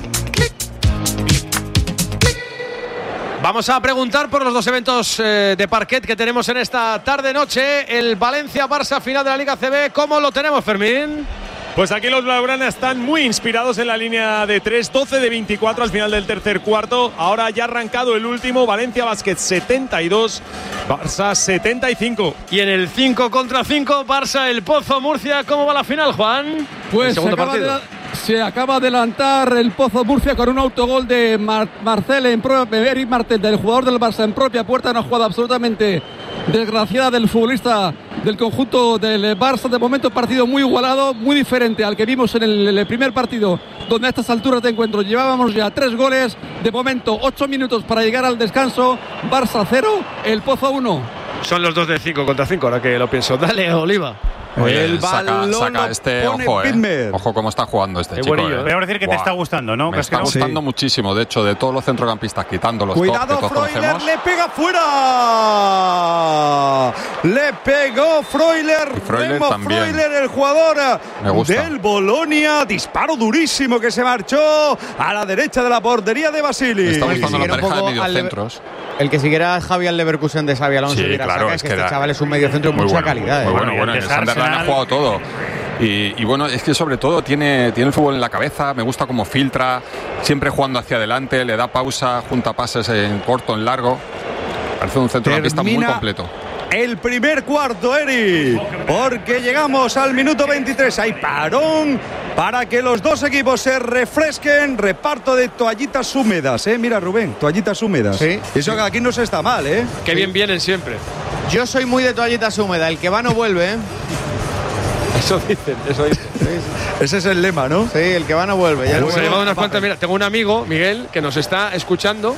Speaker 3: Vamos a preguntar por los dos eventos eh, de parquet que tenemos en esta tarde-noche. El Valencia-Barça final de la Liga C B. ¿Cómo lo tenemos, Fermín?
Speaker 12: Pues aquí los blaugrana están muy inspirados en la línea de tres, doce de veinticuatro al final del tercer cuarto. Ahora ya ha arrancado el último, Valencia Basket setenta y dos, Barça setenta y cinco.
Speaker 3: Y en el cinco contra cinco, Barça El Pozo Murcia. ¿Cómo va la final, Juan?
Speaker 13: Pues
Speaker 3: el segundo
Speaker 13: se acaba,
Speaker 3: partido.
Speaker 13: de, se acaba de adelantar el Pozo Murcia con un autogol de Mar, Marcel en propia, Eric Martel, del jugador del Barça en propia puerta. Una jugada absolutamente desgraciada del futbolista del conjunto del Barça. De momento partido muy igualado, muy diferente al que vimos en el, el primer partido, donde a estas alturas de encuentro llevábamos ya tres goles. De momento ocho minutos para llegar al descanso. Barça cero, El Pozo uno.
Speaker 3: Son los dos de cinco contra cinco, ahora que lo pienso. Dale, Oliva.
Speaker 5: Oye,
Speaker 1: el
Speaker 5: saca,
Speaker 1: balón
Speaker 5: saca
Speaker 1: lo
Speaker 5: este,
Speaker 1: pone
Speaker 5: ojo, eh.
Speaker 1: Pitmer.
Speaker 5: Ojo cómo está jugando este
Speaker 3: Qué
Speaker 5: chico.
Speaker 3: buenillo,
Speaker 5: eh.
Speaker 16: Debo decir que
Speaker 5: Buah.
Speaker 16: te está gustando, ¿no?
Speaker 5: Me está
Speaker 16: Casquero?
Speaker 5: gustando
Speaker 1: Sí.
Speaker 5: muchísimo. De hecho, de todos los centrocampistas, quitando los top
Speaker 1: Cuidado,
Speaker 5: que todos
Speaker 1: Freuler
Speaker 5: conocemos.
Speaker 1: le pega fuera. Le pegó Freuler.
Speaker 5: Y Freuler
Speaker 1: Remo
Speaker 5: también.
Speaker 1: Freuler, el jugador
Speaker 5: Me gusta.
Speaker 1: del Bolonia. Disparo durísimo que se marchó a la derecha de la portería de Basili.
Speaker 5: Me está
Speaker 2: Bueno,
Speaker 5: gustando la
Speaker 2: siguiera un
Speaker 5: pareja de
Speaker 2: poco al-
Speaker 5: mediocentros.
Speaker 2: El que siguiera Javi al Leverkusen de Xabi Alonso
Speaker 5: Sí,
Speaker 2: y hubiera
Speaker 5: claro,
Speaker 2: saca,
Speaker 5: es
Speaker 2: es que
Speaker 5: que
Speaker 2: este
Speaker 5: da-
Speaker 2: chaval es un mediocentro de
Speaker 5: Muy
Speaker 2: mucha
Speaker 5: bueno,
Speaker 2: calidad.
Speaker 5: Muy
Speaker 2: ¿eh?
Speaker 5: bueno,
Speaker 16: y
Speaker 5: bueno. En el
Speaker 16: antes
Speaker 5: Sunderland ha
Speaker 16: Arsenal-
Speaker 5: jugado todo. Y, y bueno, es que sobre todo tiene, tiene el fútbol en la cabeza, me gusta cómo filtra, siempre jugando hacia adelante, le da pausa, junta pases en corto, en largo. Parece un centrocampista muy
Speaker 1: Termina
Speaker 5: completo.
Speaker 1: El primer cuarto, Eri, porque llegamos al minuto veintitrés. Hay parón para que los dos equipos se refresquen. Reparto de toallitas húmedas, ¿eh? Mira, Rubén, toallitas húmedas.
Speaker 2: Sí.
Speaker 1: Eso que aquí no se está mal, ¿eh?
Speaker 3: Qué bien vienen siempre.
Speaker 2: Yo soy muy de toallitas húmedas. El que va no vuelve, ¿eh?
Speaker 3: Eso dicen, eso dicen.
Speaker 1: Ese es el lema, ¿no?
Speaker 2: Sí, el que va no vuelve. Ya
Speaker 3: Pues
Speaker 2: no
Speaker 3: he
Speaker 2: vuelve.
Speaker 3: llevado unas cuantas. Mira, tengo un amigo, Miguel, que nos está escuchando.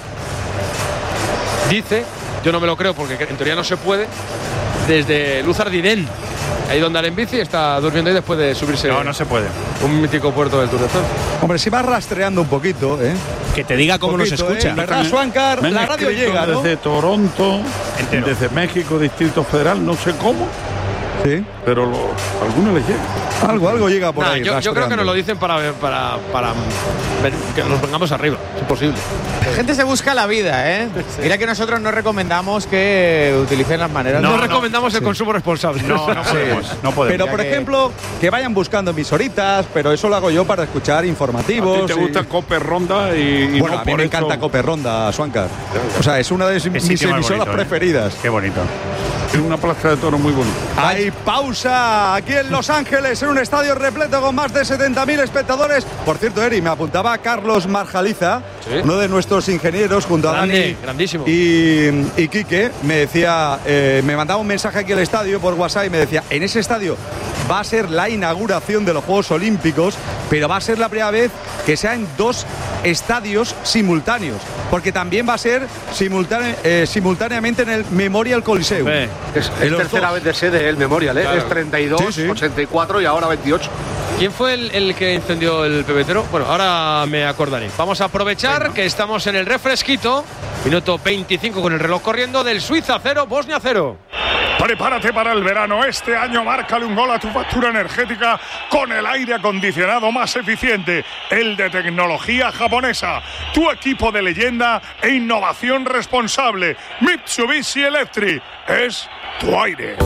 Speaker 3: Dice, yo no me lo creo porque en teoría no se puede, desde Luzardiden, ahí donde anda en bici, está durmiendo ahí después de subirse.
Speaker 16: No, no se puede.
Speaker 3: Un mítico puerto del Tour de France.
Speaker 1: Hombre, si vas rastreando un poquito, ¿eh?
Speaker 18: Que te diga cómo nos
Speaker 1: Poquito,
Speaker 18: escucha.
Speaker 1: ¿eh? ¿Verdad, Swankar?
Speaker 15: Me han
Speaker 1: La radio
Speaker 15: escrito
Speaker 1: llega, ¿no?
Speaker 15: desde Toronto,
Speaker 16: Entero.
Speaker 15: desde México, Distrito Federal, no sé cómo,
Speaker 1: Sí.
Speaker 15: pero lo, algunos les llega.
Speaker 1: Algo, algo llega por
Speaker 3: Nah,
Speaker 1: ahí.
Speaker 3: yo, yo creo que
Speaker 1: rastreando.
Speaker 3: nos lo dicen para, para, para ver que nos vengamos arriba, es imposible.
Speaker 2: La gente se busca la vida, ¿eh? Mira que nosotros no recomendamos que utilicen las maneras.
Speaker 3: No,
Speaker 2: de-
Speaker 3: recomendamos el consumo responsable.
Speaker 16: No, no podemos. No podemos.
Speaker 1: Pero,
Speaker 2: Ya
Speaker 1: por
Speaker 2: que-
Speaker 1: ejemplo, que vayan buscando emisoritas, pero eso lo hago yo para escuchar
Speaker 15: A
Speaker 1: informativos.
Speaker 15: ti te
Speaker 1: y-
Speaker 15: gusta Cope Ronda y, y
Speaker 1: Bueno,
Speaker 15: no
Speaker 1: a mí
Speaker 15: por
Speaker 1: me
Speaker 15: eso-
Speaker 1: encanta Cope Ronda, Swankar. O sea, es una de
Speaker 16: Qué
Speaker 1: mis
Speaker 16: sitio más
Speaker 1: emisoras
Speaker 16: bonito, ¿eh?
Speaker 1: preferidas.
Speaker 16: Qué bonito.
Speaker 15: Es una plaza de toros muy bonita.
Speaker 1: Hay pausa aquí en Los Ángeles, en un estadio repleto con más de setenta mil espectadores. Por cierto, Eri, me apuntaba Carlos Marjaliza,
Speaker 3: Sí.
Speaker 1: uno de nuestros ingenieros, junto a
Speaker 3: Grande,
Speaker 1: Dani
Speaker 3: grandísimo.
Speaker 1: y, y Quique, me decía, eh, me mandaba un mensaje aquí al estadio por WhatsApp y me decía, en ese estadio va a ser la inauguración de los Juegos Olímpicos, pero va a ser la primera vez que sea en dos estadios simultáneos, porque también va a ser simultane eh, simultáneamente en el Memorial Coliseum.
Speaker 17: Es, es tercera vez de sede el Memorial, ¿eh? Claro. Es treinta y dos, sí, sí. ochenta y cuatro y ahora veintiocho.
Speaker 3: ¿Quién fue el, el que encendió el pebetero? Bueno, ahora me acordaré. Vamos a aprovechar bueno. que estamos en el refresquito. Minuto veinticinco con el reloj corriendo del Suiza cero, Bosnia cero.
Speaker 18: Prepárate para el verano. Este año márcale un gol a tu factura energética con el aire acondicionado más eficiente, el de tecnología japonesa. Tu equipo de leyenda e innovación responsable. Mitsubishi Electric es tu aire.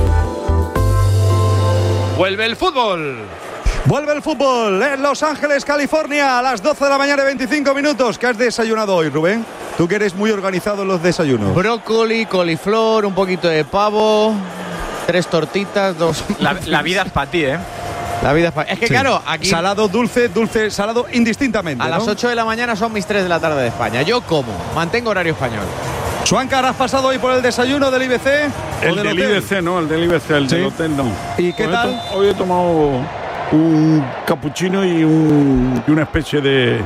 Speaker 3: Vuelve el fútbol.
Speaker 1: Vuelve el fútbol en Los Ángeles, California, a las doce de la mañana y veinticinco minutos. ¿Qué has desayunado hoy, Rubén? Tú que eres muy organizado en los desayunos.
Speaker 2: Brócoli, coliflor, un poquito de pavo, tres tortitas, dos...
Speaker 10: La, la vida es para ti, ¿eh?
Speaker 2: La vida es para... Es que sí. Claro, aquí...
Speaker 1: Salado, dulce, dulce, salado, indistintamente,
Speaker 2: A
Speaker 1: ¿no?
Speaker 2: las ocho de la mañana son mis tres de la tarde de España. Yo como, mantengo horario español.
Speaker 1: Suancar, ¿has pasado hoy por el desayuno del I B C?
Speaker 15: El del, del I B C, no, el del I B C, el ¿Sí? del hotel no.
Speaker 1: ¿Y qué
Speaker 15: hoy
Speaker 1: tal?
Speaker 15: He hoy he tomado un capuchino y, un, y una especie de...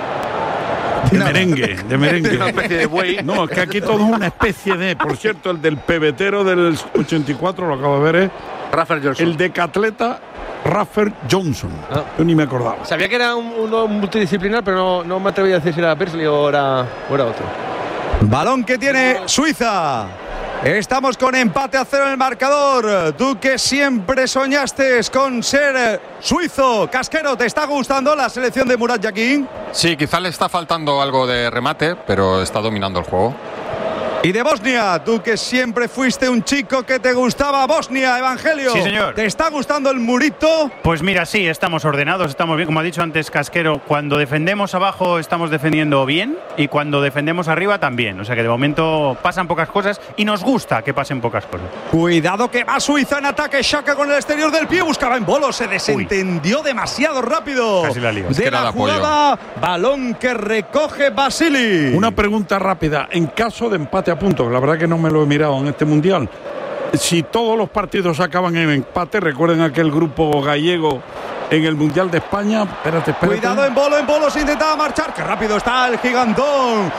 Speaker 15: De no. merengue, de merengue.
Speaker 17: Una especie de buey.
Speaker 15: No, es que aquí todo es una especie de... Por cierto, el del pebetero del ochenta y cuatro, lo acabo de ver, es...
Speaker 17: Raffer Johnson.
Speaker 15: El decatleta Raffer Johnson. Ah. Yo ni me acordaba.
Speaker 3: Sabía que era un, uno multidisciplinar, pero no, no me atreví a decir si era Persley o era, o era otro.
Speaker 1: Balón que tiene Suiza. Estamos con empate a cero en el marcador. Tú que siempre soñaste con ser suizo. Casquero, ¿te está gustando la selección de Murat Yakin?
Speaker 5: Sí, quizá le está faltando algo de remate, pero está dominando el juego.
Speaker 1: Y de Bosnia, tú que siempre fuiste un chico que te gustaba Bosnia, Evangelio.
Speaker 16: Sí, señor.
Speaker 1: ¿Te está gustando el murito?
Speaker 16: Pues mira, sí, estamos ordenados, estamos bien. Como ha dicho antes Casquero, cuando defendemos abajo estamos defendiendo bien y cuando defendemos arriba también. O sea que de momento pasan pocas cosas y nos gusta que pasen pocas cosas.
Speaker 1: Cuidado que va Suiza en ataque. Xhaka con el exterior del pie, buscaba en bolo, se desentendió Uy. demasiado rápido.
Speaker 16: Casi la lío.
Speaker 1: De
Speaker 5: es que
Speaker 1: la
Speaker 5: la
Speaker 1: jugada, apoyo. Balón que recoge Basili.
Speaker 15: Una pregunta rápida. En caso de empate a punto, la verdad que no me lo he mirado en este mundial. Si todos los partidos acaban en empate, recuerden aquel grupo gallego en el Mundial de España. Espérate, espérate.
Speaker 1: Cuidado en bolo, en bolo se intentaba marchar. Qué rápido está el gigantón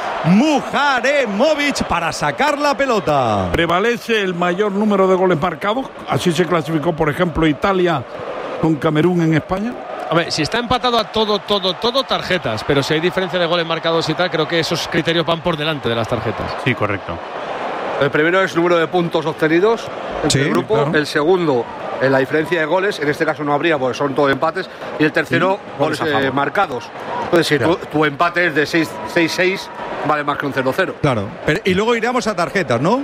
Speaker 1: Muharemovic para sacar la pelota.
Speaker 15: Prevalece el mayor número de goles marcados. Así se clasificó, por ejemplo, Italia con Camerún en España.
Speaker 3: A ver, si está empatado a todo, todo, todo, tarjetas, pero si hay diferencia de goles marcados y tal, creo que esos criterios van por delante de las tarjetas.
Speaker 16: Sí, correcto.
Speaker 17: El primero es número de puntos obtenidos en sí, el grupo. Claro. El segundo, en la diferencia de goles. En este caso no habría, porque son todos empates. Y el tercero, sí, goles eh, marcados. Entonces, si tu, tu empate es de seis seis, vale más que un cero cero.
Speaker 1: Claro. Pero, y luego iríamos a tarjetas, ¿no?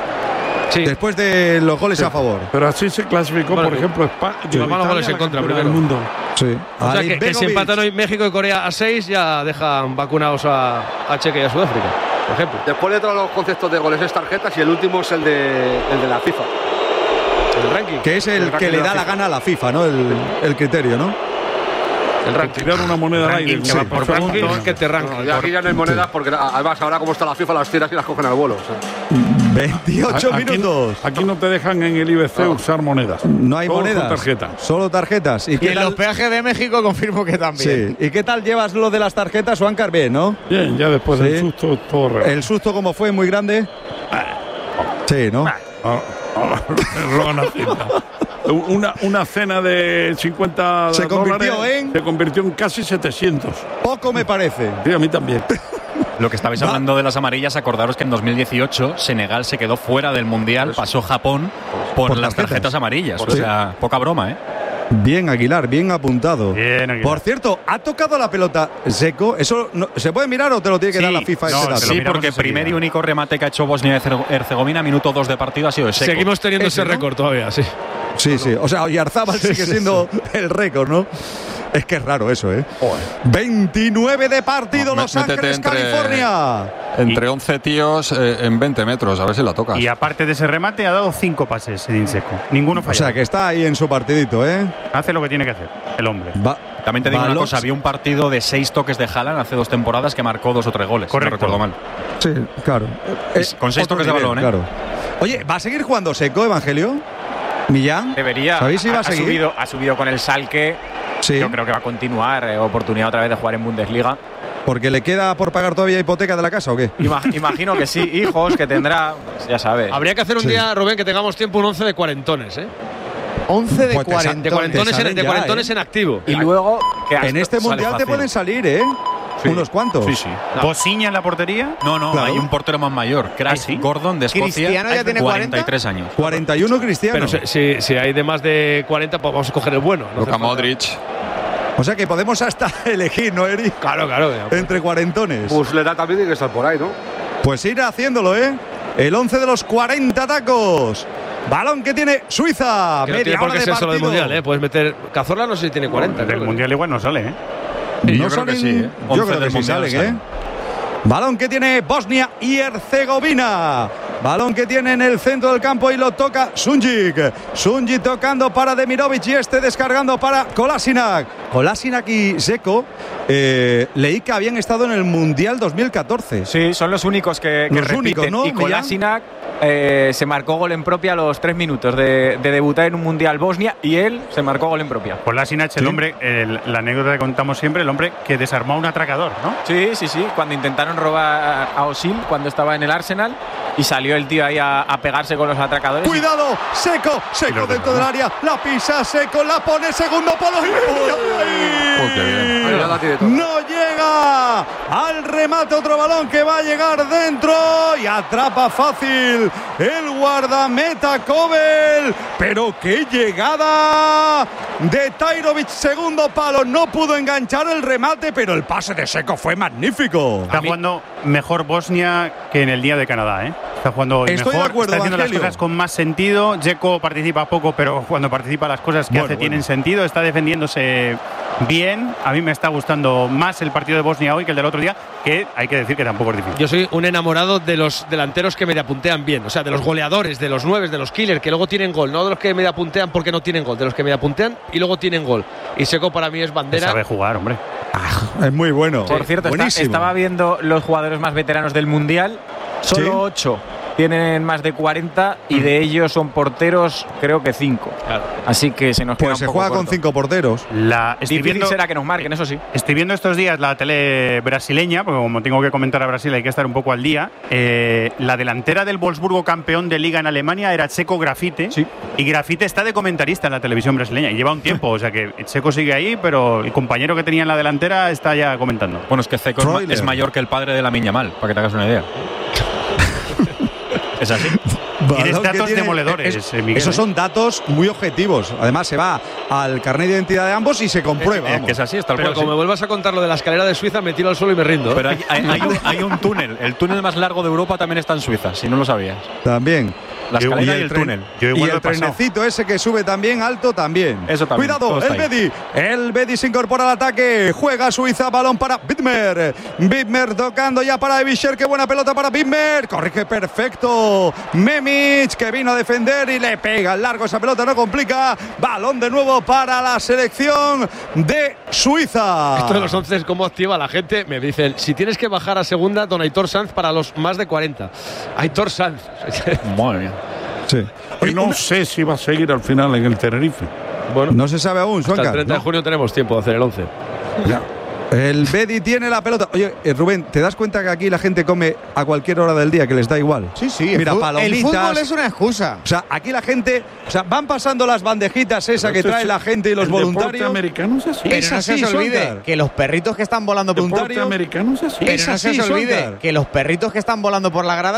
Speaker 1: Sí. Después de los goles sí. a favor.
Speaker 15: Pero así se clasificó, bueno, por ejemplo, España.
Speaker 3: Los malos goles en contra primero.
Speaker 15: Del mundo.
Speaker 1: Sí.
Speaker 3: O sea, que, que si empatan hoy México y Corea a seis, ya dejan vacunados a, a Chequia y a Sudáfrica, por ejemplo.
Speaker 17: Después de todos los conceptos de goles es tarjetas y el último es el de, el de la FIFA.
Speaker 1: El ranking. Que es el, el que le da la gana a la FIFA, ¿no? El, el criterio, ¿no?
Speaker 15: El ranking. Tirar una moneda al aire.
Speaker 3: Que va por ranking, no, que te ranking.
Speaker 17: No, aquí ya no hay monedas sí. porque además ahora como está la FIFA las tiras y las cogen al vuelo. O sea.
Speaker 1: veintiocho
Speaker 15: aquí,
Speaker 1: minutos.
Speaker 15: Aquí no te dejan en el I B C no. usar monedas.
Speaker 1: No hay
Speaker 15: Todos
Speaker 1: monedas.
Speaker 15: Tarjetas.
Speaker 1: Solo tarjetas.
Speaker 2: ¿Y, y en tal? Los peajes de México confirmo que también.
Speaker 1: Sí. ¿Y qué tal llevas lo de las tarjetas, Juancar? Bien, ¿no?
Speaker 15: Bien, ya después sí. del susto todo real.
Speaker 1: ¿El susto cómo fue? ¿Muy grande? Sí, ¿no?
Speaker 15: Una, una cena de cincuenta
Speaker 1: se convirtió
Speaker 15: dólares,
Speaker 1: en
Speaker 15: se convirtió en casi setecientos.
Speaker 1: Poco me parece.
Speaker 15: Sí, a mí también.
Speaker 10: Lo que estabais hablando de las amarillas, acordaros que en dos mil dieciocho Senegal se quedó fuera del Mundial, pasó Japón por, por las tarjetas, tarjetas amarillas. Por o sea, sí. poca broma, ¿eh?
Speaker 1: Bien, Aguilar, bien apuntado.
Speaker 16: Bien, Aguilar.
Speaker 1: Por cierto, ¿ha tocado la pelota Seco? ¿Eso no, se puede mirar o te lo tiene que sí, dar la FIFA?
Speaker 10: No,
Speaker 1: este
Speaker 10: sí, porque el primer y único remate que ha hecho Bosnia y Herzegovina, minuto dos de partido, ha sido de Seco.
Speaker 3: Seguimos teniendo ese, ese récord todavía, sí.
Speaker 1: Sí, sí. O sea, Oyarzábal sí, sigue sí, siendo sí. el récord, ¿no? Es que es raro eso, ¿eh? Joder. veintinueve de partido, no, Los Ángeles, entre, California.
Speaker 5: Entre once tíos eh, en veinte metros, a ver si la tocas.
Speaker 16: Y aparte de ese remate, ha dado cinco pases Edin Seco. Ninguno fallado.
Speaker 1: O sea, que está ahí en su partidito, ¿eh?
Speaker 16: Hace lo que tiene que hacer, el hombre.
Speaker 10: Va, También te digo Balos. una cosa, había un partido de seis toques de Haaland hace dos temporadas que marcó dos o tres goles.
Speaker 16: Correcto.
Speaker 10: No recuerdo mal.
Speaker 1: Sí, claro.
Speaker 10: Es, Con seis toques nivel, de balón, ¿eh?
Speaker 1: Claro. Oye, ¿va a seguir jugando Seco, Evangelio? ¿Millán?
Speaker 10: Debería.
Speaker 1: ¿Sabéis si va
Speaker 10: ha,
Speaker 1: a seguir?
Speaker 10: Ha subido, ha subido con el Schalke. Sí. Yo creo que va a continuar. Eh, oportunidad otra vez de jugar en Bundesliga.
Speaker 1: ¿Porque le queda por pagar todavía hipoteca de la casa o qué?
Speaker 10: Ima- imagino que sí, hijos que tendrá, pues ya sabes.
Speaker 3: Habría que hacer un
Speaker 1: Sí.
Speaker 3: día, Rubén, que tengamos tiempo, un once de cuarentones, ¿eh?
Speaker 2: once de
Speaker 1: Pues te sa-
Speaker 2: cuarenta.
Speaker 3: De cuarentones,
Speaker 1: Te
Speaker 3: en,
Speaker 1: salen
Speaker 3: de
Speaker 1: ya,
Speaker 3: cuarentones
Speaker 1: ¿eh?
Speaker 3: en activo.
Speaker 10: Y luego, que
Speaker 1: En este
Speaker 10: sale
Speaker 1: mundial te
Speaker 10: fácil.
Speaker 1: pueden salir, ¿eh?
Speaker 16: Sí.
Speaker 1: Unos cuantos.
Speaker 16: Sí, sí. ¿Bosiña en la portería?
Speaker 5: No, no,
Speaker 1: Claro.
Speaker 5: hay un portero más mayor, Craig
Speaker 16: ¿Ah, sí?
Speaker 5: Gordon de Escocia,
Speaker 2: ¿Cristiano ya tiene
Speaker 5: cuarenta y tres años.
Speaker 1: cuarenta y uno Cristiano.
Speaker 3: Pero si, si, si hay de más de cuarenta, pues vamos a coger el bueno. No hace
Speaker 5: Luka
Speaker 3: falta.
Speaker 5: Modric.
Speaker 1: O sea que podemos hasta elegir, ¿no, Eri?
Speaker 3: Claro, claro.
Speaker 1: Entre cuarentones.
Speaker 17: Muslera también tiene que estar por ahí, ¿no?
Speaker 1: Pues ir haciéndolo, ¿eh? El once de los cuarenta tacos. Balón que tiene Suiza.
Speaker 3: Que no
Speaker 1: Media
Speaker 3: tiene por
Speaker 1: hora
Speaker 3: qué
Speaker 1: de
Speaker 3: ser solo del
Speaker 1: partido.
Speaker 3: mundial, ¿eh? Puedes meter. Cazorla no sé si tiene cuarenta.
Speaker 16: Del
Speaker 3: creo que
Speaker 16: mundial igual no sale, ¿eh?
Speaker 1: No
Speaker 5: yo creo
Speaker 1: salen,
Speaker 5: que sí, ¿eh?
Speaker 1: yo
Speaker 5: once
Speaker 1: creo que
Speaker 5: del
Speaker 1: sí
Speaker 5: mundial
Speaker 1: salen,
Speaker 5: salen.
Speaker 1: ¿eh? Balón que tiene Bosnia y Herzegovina. Balón que tiene en el centro del campo y lo toca Sunjic. Sunjic tocando para Demirovic y este descargando para Kolasinac. Kolasinac y Zeko, eh, leí que habían estado en el Mundial dos mil catorce.
Speaker 10: Sí, son los únicos que, que
Speaker 1: Los
Speaker 10: repiten.
Speaker 1: únicos, ¿no,
Speaker 10: Y
Speaker 1: Millán?
Speaker 10: Kolasinac eh, se marcó gol en propia a los tres minutos de, de debutar en un Mundial Bosnia y él se marcó gol en propia.
Speaker 16: Kolasinac, el hombre, el- la anécdota que contamos siempre, el hombre que desarmó a un atracador, ¿no?
Speaker 10: Sí, sí, sí. Cuando intentaron robar a Osil, cuando estaba en el Arsenal, y salió el tío ahí a, a pegarse con los atracadores.
Speaker 1: Cuidado, Seco, Seco dentro del área, la pisa Seco, la pone segundo palo.
Speaker 5: Oh, qué bien.
Speaker 17: Ahí ya la tiene todo.
Speaker 1: No llega al remate, otro balón que va a llegar dentro y atrapa fácil el guardameta Kobel. Pero qué llegada de Tajrovic, segundo palo, no pudo enganchar el remate, pero el pase de Seco fue magnífico.
Speaker 16: Está jugando mejor Bosnia que en el día de Canadá, ¿eh? Está jugando hoy
Speaker 1: Estoy de
Speaker 16: mejor,
Speaker 1: acuerdo,
Speaker 16: está haciendo
Speaker 1: Evangelio.
Speaker 16: las cosas con más sentido. Dzeko participa poco, pero cuando participa las cosas que
Speaker 1: Bueno,
Speaker 16: hace
Speaker 1: bueno.
Speaker 16: tienen sentido. Está defendiéndose bien. A mí me está gustando más el partido de Bosnia hoy que el del otro día, que hay que decir que tampoco es difícil.
Speaker 3: Yo soy un enamorado de los delanteros que mediapuntean bien, o sea, de los goleadores, de los nueves, de los killers, que luego tienen gol, no de los que mediapuntean porque no tienen gol, de los que mediapuntean y luego tienen gol. Y Seco para mí es bandera.
Speaker 16: Sabe jugar, hombre.
Speaker 1: Es muy bueno.
Speaker 10: Por cierto, está-
Speaker 1: Buenísimo.
Speaker 10: estaba viendo los jugadores más veteranos del Mundial. Solo
Speaker 1: Sí.
Speaker 10: ocho tienen más de cuarenta y de ellos son porteros, creo que cinco. Así que se nos queda
Speaker 1: Pues
Speaker 10: un
Speaker 1: se
Speaker 10: poco
Speaker 1: juega con
Speaker 10: corto.
Speaker 1: cinco porteros.
Speaker 16: La, estoy
Speaker 10: Difícil
Speaker 16: viendo,
Speaker 10: será que nos marquen, eso sí.
Speaker 16: estoy viendo estos días la tele brasileña, porque como tengo que comentar a Brasil hay que estar un poco al día. Eh, la delantera del Wolfsburgo, campeón de liga en Alemania, era Checo Grafite. Y Grafite está de comentarista en la televisión brasileña y lleva un tiempo. O sea que Checo sigue ahí, pero el compañero que tenía en la delantera está ya comentando.
Speaker 5: Bueno, es que Zeko es ma-
Speaker 1: Troiler.
Speaker 5: es mayor que el padre de la Mal, para que te hagas una idea. Es así.
Speaker 1: Balón
Speaker 16: Tienes
Speaker 1: que
Speaker 16: datos
Speaker 1: tiene-
Speaker 16: demoledores,
Speaker 1: es-
Speaker 16: eh, Miguel,
Speaker 1: Esos
Speaker 16: ¿eh?
Speaker 1: son datos muy objetivos. Además, se va al carnet de identidad de ambos y se comprueba.
Speaker 5: Es
Speaker 1: vamos.
Speaker 5: que es así, es tal
Speaker 3: Pero
Speaker 5: cual.
Speaker 3: como
Speaker 5: sí.
Speaker 3: me vuelvas a contar lo de la escalera de Suiza, me tiro al suelo y me rindo. ¿eh?
Speaker 5: Pero hay, hay- hay un, hay un túnel. El túnel más largo de Europa también está en Suiza, si no lo sabías.
Speaker 1: También.
Speaker 5: La
Speaker 16: Yo-
Speaker 5: escalera
Speaker 16: y
Speaker 5: y
Speaker 16: el
Speaker 5: el
Speaker 16: tren-
Speaker 5: túnel.
Speaker 16: Yo
Speaker 1: Y
Speaker 16: igual lo
Speaker 1: el
Speaker 16: he pasado.
Speaker 1: trenecito ese que sube también alto también.
Speaker 5: Eso también,
Speaker 1: Cuidado,
Speaker 5: todo está
Speaker 1: el
Speaker 5: ahí.
Speaker 1: Bedi. El Bedi se incorpora al ataque. Juega Suiza, balón para Bittmer. Bittmer tocando ya para Evischer. Qué buena pelota para Bittmer. Corrige perfecto. Memic que vino a defender y le pega al largo esa pelota. No complica. Balón de nuevo para la selección de Suiza.
Speaker 3: Esto de los once, cómo activa la gente. Me dicen, si tienes que bajar a segunda, don Aitor Sanz para los más de cuarenta. Aitor Sanz.
Speaker 5: Madre mía.
Speaker 1: Sí.
Speaker 15: Y no sé si va a seguir al final en el Tenerife.
Speaker 3: Bueno,
Speaker 1: No se sabe aún,
Speaker 3: hasta el
Speaker 1: Suanca.
Speaker 3: treinta de
Speaker 1: No.
Speaker 3: junio tenemos tiempo de hacer el once.
Speaker 1: Ya. El Bedi tiene la pelota. Oye, eh, Rubén, ¿te das cuenta que aquí la gente come a cualquier hora del día, que les da igual?
Speaker 2: Sí, sí. el
Speaker 1: Mira,
Speaker 2: fu-
Speaker 1: palomitas.
Speaker 2: el fútbol es una excusa.
Speaker 1: O sea, aquí la gente, o sea, van pasando las bandejitas esa que
Speaker 15: Pero
Speaker 1: trae
Speaker 15: eso
Speaker 1: la
Speaker 15: es-
Speaker 1: gente y los
Speaker 15: el deporte
Speaker 1: voluntarios.
Speaker 15: americano es así.
Speaker 2: Pero
Speaker 1: Es
Speaker 2: no se
Speaker 1: así,
Speaker 2: os olvide
Speaker 1: Suancar.
Speaker 2: que los perritos que están volando por
Speaker 15: El deporte americano es así.
Speaker 2: Pero
Speaker 1: Es
Speaker 2: no se
Speaker 1: así,
Speaker 2: os olvide
Speaker 1: Suancar.
Speaker 2: que los perritos que están volando por la grada